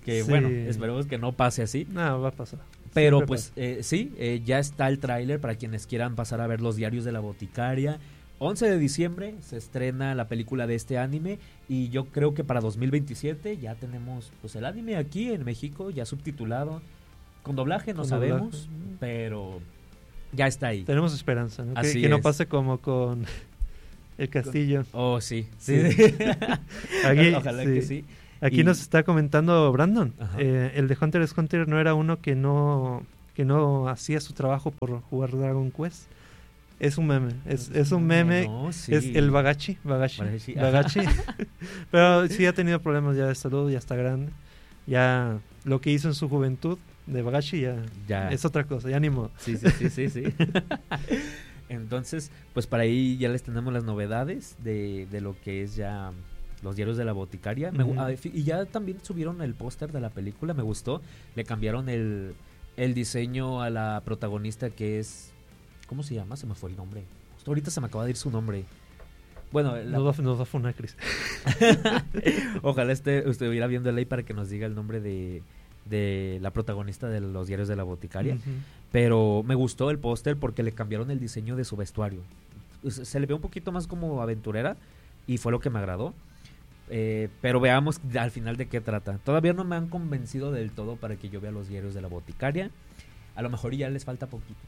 [SPEAKER 2] Que
[SPEAKER 3] Sí.
[SPEAKER 2] bueno, esperemos que no pase así.
[SPEAKER 3] No, va a pasar.
[SPEAKER 2] Pero
[SPEAKER 3] Siempre
[SPEAKER 2] pues eh, sí, eh, ya está el tráiler para quienes quieran pasar a ver Los Diarios de la Boticaria. once de diciembre se estrena la película de este anime y yo creo que para dos mil veintisiete ya tenemos pues el anime aquí en México ya subtitulado. Con doblaje no
[SPEAKER 3] Con
[SPEAKER 2] sabemos,
[SPEAKER 3] doblaje.
[SPEAKER 2] pero ya está ahí.
[SPEAKER 3] Tenemos esperanza, ¿no? Que,
[SPEAKER 2] Así
[SPEAKER 3] que no
[SPEAKER 2] es.
[SPEAKER 3] pase como con El Castillo.
[SPEAKER 2] Oh, sí.
[SPEAKER 3] Sí.
[SPEAKER 2] sí.
[SPEAKER 3] Aquí,
[SPEAKER 2] Ojalá
[SPEAKER 3] sí.
[SPEAKER 2] que sí.
[SPEAKER 3] Aquí
[SPEAKER 2] Y-
[SPEAKER 3] nos está comentando Brandon.
[SPEAKER 2] Ajá.
[SPEAKER 3] eh, el de Hunter x Hunter no era uno que no que no hacía su trabajo por jugar Dragon Quest. Es un meme. Es, es un meme.
[SPEAKER 2] No, sí.
[SPEAKER 3] Es el Bagachi. Bagachi.
[SPEAKER 2] Bagachi,
[SPEAKER 3] Bagachi. Pero sí ha tenido problemas ya de salud, ya está grande. Ya lo que hizo en su juventud de Bagachi ya,
[SPEAKER 2] Ya.
[SPEAKER 3] es otra cosa, ya ni modo.
[SPEAKER 2] Sí, sí, sí, sí, sí. Entonces, pues para ahí ya les tenemos las novedades de, de lo que es ya Los Diarios de la Boticaria. Me gu-
[SPEAKER 3] Ujú.
[SPEAKER 2] ah, fi- y ya también subieron el póster de la película, me gustó. Le cambiaron el, el diseño a la protagonista que es... ¿Cómo se llama? Se me fue el nombre. Justo ahorita se me acaba de ir su nombre. Bueno, la-
[SPEAKER 3] Nos va, nos va a funar, Chris.
[SPEAKER 2] ojalá esté, estuviera viendo el ley para que nos diga el nombre de, de la protagonista de Los Diarios de la Boticaria.
[SPEAKER 3] Ujú.
[SPEAKER 2] Pero me gustó el póster porque le cambiaron el diseño de su vestuario. Se se le ve un poquito más como aventurera y fue lo que me agradó. Eh, pero veamos al final de qué trata. Todavía no me han convencido del todo para que yo vea Los Diarios de la Boticaria. A lo mejor ya les falta poquito.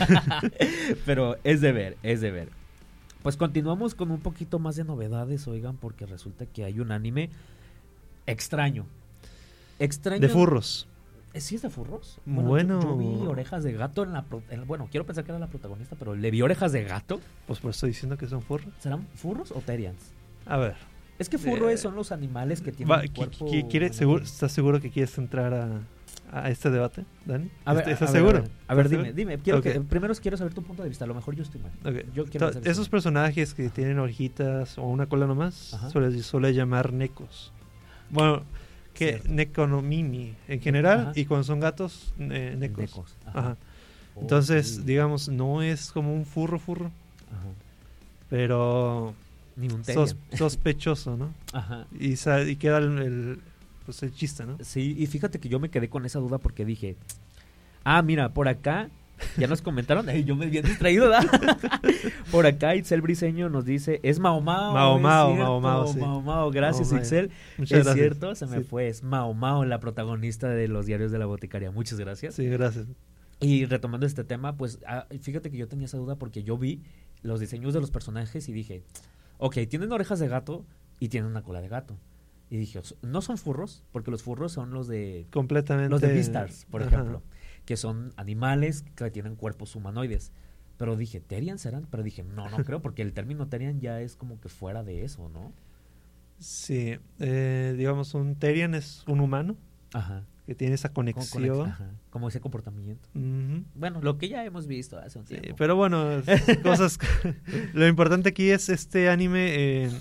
[SPEAKER 2] Pero es de ver, es de ver. Pues continuamos con un poquito más de novedades, oigan, porque resulta que hay un anime extraño. Extraño.
[SPEAKER 3] De furros.
[SPEAKER 2] Eh, ¿Sí es de furros?
[SPEAKER 3] Bueno.
[SPEAKER 2] Yo, yo vi orejas de gato en la... pro- en- bueno, quiero pensar que era la protagonista, pero le vi orejas de gato.
[SPEAKER 3] Pues por eso estoy diciendo que son furros.
[SPEAKER 2] ¿Serán furros o terians?
[SPEAKER 3] A ver.
[SPEAKER 2] Es que furros
[SPEAKER 3] Eh,
[SPEAKER 2] son los animales que tienen
[SPEAKER 3] Va,
[SPEAKER 2] un
[SPEAKER 3] qui-
[SPEAKER 2] cuerpo...
[SPEAKER 3] qui- quiere- seguro- ¿Estás seguro que quieres entrar a, a este debate, Dani?
[SPEAKER 2] A ver,
[SPEAKER 3] ¿Estás
[SPEAKER 2] a ver,
[SPEAKER 3] seguro?
[SPEAKER 2] A ver, a ver,
[SPEAKER 3] ¿Estás
[SPEAKER 2] dime,
[SPEAKER 3] seguro?
[SPEAKER 2] dime. Quiero
[SPEAKER 3] Ok.
[SPEAKER 2] que, primero quiero saber tu punto de vista. A lo mejor yo estoy mal.
[SPEAKER 3] Ok.
[SPEAKER 2] Yo quiero
[SPEAKER 3] To-
[SPEAKER 2] saber
[SPEAKER 3] Esos
[SPEAKER 2] si-
[SPEAKER 3] personajes que tienen orejitas o una cola nomás,
[SPEAKER 2] Ajá.
[SPEAKER 3] suele, suele llamar necos. Bueno, que
[SPEAKER 2] Cierto.
[SPEAKER 3] neconomimi en general,
[SPEAKER 2] Ajá.
[SPEAKER 3] y cuando son gatos, eh, necos.
[SPEAKER 2] Necos, ajá.
[SPEAKER 3] Ajá. Entonces,
[SPEAKER 2] Ok.
[SPEAKER 3] digamos, no es como un furro furro,
[SPEAKER 2] Ajá.
[SPEAKER 3] pero
[SPEAKER 2] Ni un
[SPEAKER 3] sos-
[SPEAKER 2] terian.
[SPEAKER 3] sospechoso, ¿no?
[SPEAKER 2] Ajá.
[SPEAKER 3] Y, sa- y queda el, el, pues el chiste, ¿no?
[SPEAKER 2] Sí, y fíjate que yo me quedé con esa duda porque dije, ah, mira, por acá, ya nos comentaron, ay, yo me bien distraído, ¿verdad? Por acá Itzel Briseño nos dice, es Mao Mao.
[SPEAKER 3] Mao
[SPEAKER 2] es
[SPEAKER 3] Mao,
[SPEAKER 2] cierto,
[SPEAKER 3] Mao Mao, sí.
[SPEAKER 2] Mao Mao, gracias
[SPEAKER 3] Mao Mao.
[SPEAKER 2] Itzel.
[SPEAKER 3] Muchas
[SPEAKER 2] es
[SPEAKER 3] gracias.
[SPEAKER 2] cierto, se me
[SPEAKER 3] Sí.
[SPEAKER 2] fue, es Mao Mao, la protagonista de Los Diarios de la Boticaria. Muchas gracias.
[SPEAKER 3] Sí, gracias.
[SPEAKER 2] Y retomando este tema, pues ah, fíjate que yo tenía esa duda porque yo vi los diseños de los personajes y dije, ok, tienen orejas de gato y tienen una cola de gato. Y dije, no son furros, porque los furros son los de...
[SPEAKER 3] Completamente.
[SPEAKER 2] Los de Beastars, por
[SPEAKER 3] Ajá.
[SPEAKER 2] ejemplo, que son animales que tienen cuerpos humanoides. Pero dije, ¿Terian serán? Pero dije, no, no creo, porque el término Terian ya es como que fuera de eso, ¿no?
[SPEAKER 3] Sí, eh, digamos, un Terian es un humano
[SPEAKER 2] Ajá.
[SPEAKER 3] que tiene esa
[SPEAKER 2] Como,
[SPEAKER 3] conexión.
[SPEAKER 2] conex- ajá, como ese comportamiento.
[SPEAKER 3] Ujú.
[SPEAKER 2] Bueno, lo que ya hemos visto hace un
[SPEAKER 3] Sí,
[SPEAKER 2] tiempo.
[SPEAKER 3] pero bueno, es cosas. Lo importante aquí es este anime. eh,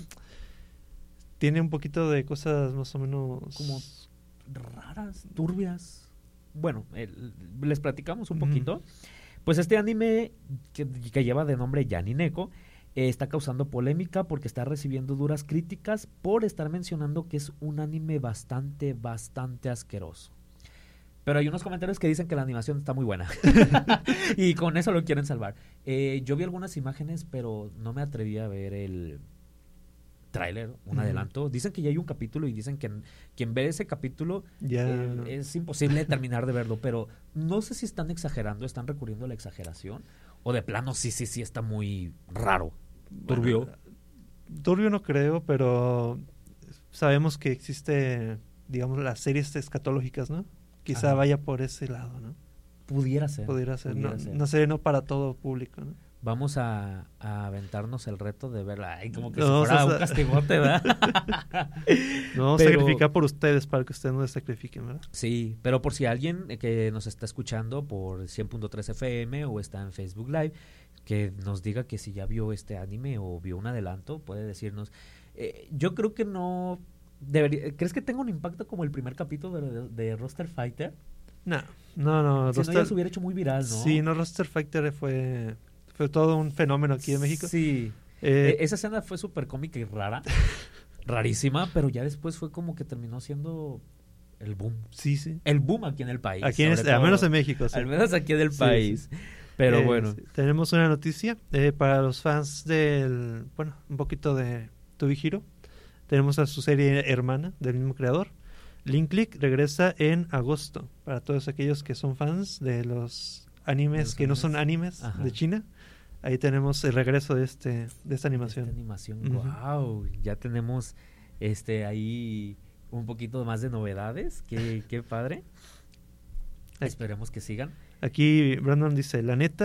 [SPEAKER 3] tiene un poquito de cosas más o menos.
[SPEAKER 2] Como raras, turbias. Bueno, el- les platicamos un
[SPEAKER 3] Ujú.
[SPEAKER 2] poquito. Pues este anime que, que lleva de nombre Yanineko eh, está causando polémica porque está recibiendo duras críticas por estar mencionando que es un anime bastante, bastante asqueroso. Pero hay unos comentarios que dicen que la animación está muy buena. Y con eso lo quieren salvar. Eh, yo vi algunas imágenes, pero no me atreví a ver el tráiler, un
[SPEAKER 3] Ujú.
[SPEAKER 2] adelanto. Dicen que ya hay un capítulo y dicen que quien ve ese capítulo
[SPEAKER 3] Ya.
[SPEAKER 2] eh, es imposible terminar de verlo, pero no sé si están exagerando, están recurriendo a la exageración o de plano sí, sí, sí está muy raro, turbio.
[SPEAKER 3] Bueno, turbio no creo, pero sabemos que existe, digamos, las series escatológicas, ¿no? Quizá
[SPEAKER 2] Ajá.
[SPEAKER 3] vaya por ese lado, ¿no?
[SPEAKER 2] Pudiera ser.
[SPEAKER 3] Pudiera ser.
[SPEAKER 2] pudiera
[SPEAKER 3] no,
[SPEAKER 2] ser.
[SPEAKER 3] no sé, no para todo público, ¿no?
[SPEAKER 2] Vamos a, a aventarnos el reto de verla. Ay, como que
[SPEAKER 3] No,
[SPEAKER 2] si fuera
[SPEAKER 3] o sea,
[SPEAKER 2] un castigote, ¿verdad?
[SPEAKER 3] No vamos a
[SPEAKER 2] Pero-
[SPEAKER 3] sacrificar por ustedes para que ustedes no se sacrifiquen, ¿verdad?
[SPEAKER 2] Sí, pero por si alguien eh, que nos está escuchando por cien punto tres F M o está en Facebook Live, que nos diga que si ya vio este anime o vio un adelanto, puede decirnos. Eh, yo creo que no debería. ¿Crees que tenga un impacto como el primer capítulo de, de, de Roster Fighter?
[SPEAKER 3] No, no, no.
[SPEAKER 2] Si no, ya se hubiera hecho muy viral, ¿no?
[SPEAKER 3] Sí, no, Roster Fighter fue, fue todo un fenómeno aquí en México.
[SPEAKER 2] Sí.
[SPEAKER 3] Eh,
[SPEAKER 2] Eh, esa escena fue súper cómica y rara. Rarísima, pero ya después fue como que terminó siendo El boom.
[SPEAKER 3] Sí, sí.
[SPEAKER 2] El boom aquí en el país.
[SPEAKER 3] Aquí en este, al menos en México. Sí.
[SPEAKER 2] Al menos aquí en el
[SPEAKER 3] sí,
[SPEAKER 2] país.
[SPEAKER 3] Sí.
[SPEAKER 2] Pero
[SPEAKER 3] eh,
[SPEAKER 2] bueno.
[SPEAKER 3] Sí. Tenemos una noticia eh, para los fans del, bueno, un poquito de To Be Hero. Tenemos a su serie hermana del mismo creador. Link Click regresa en agosto. Para todos aquellos que son fans de los animes los que animes. no son animes Ajá. de China. Ahí tenemos el regreso de este de esta animación.
[SPEAKER 2] Esta animación, uh-huh. Wow, ya tenemos este ahí un poquito más de novedades. Qué, qué padre. Esperemos que sigan.
[SPEAKER 3] Aquí Brandon dice, la neta,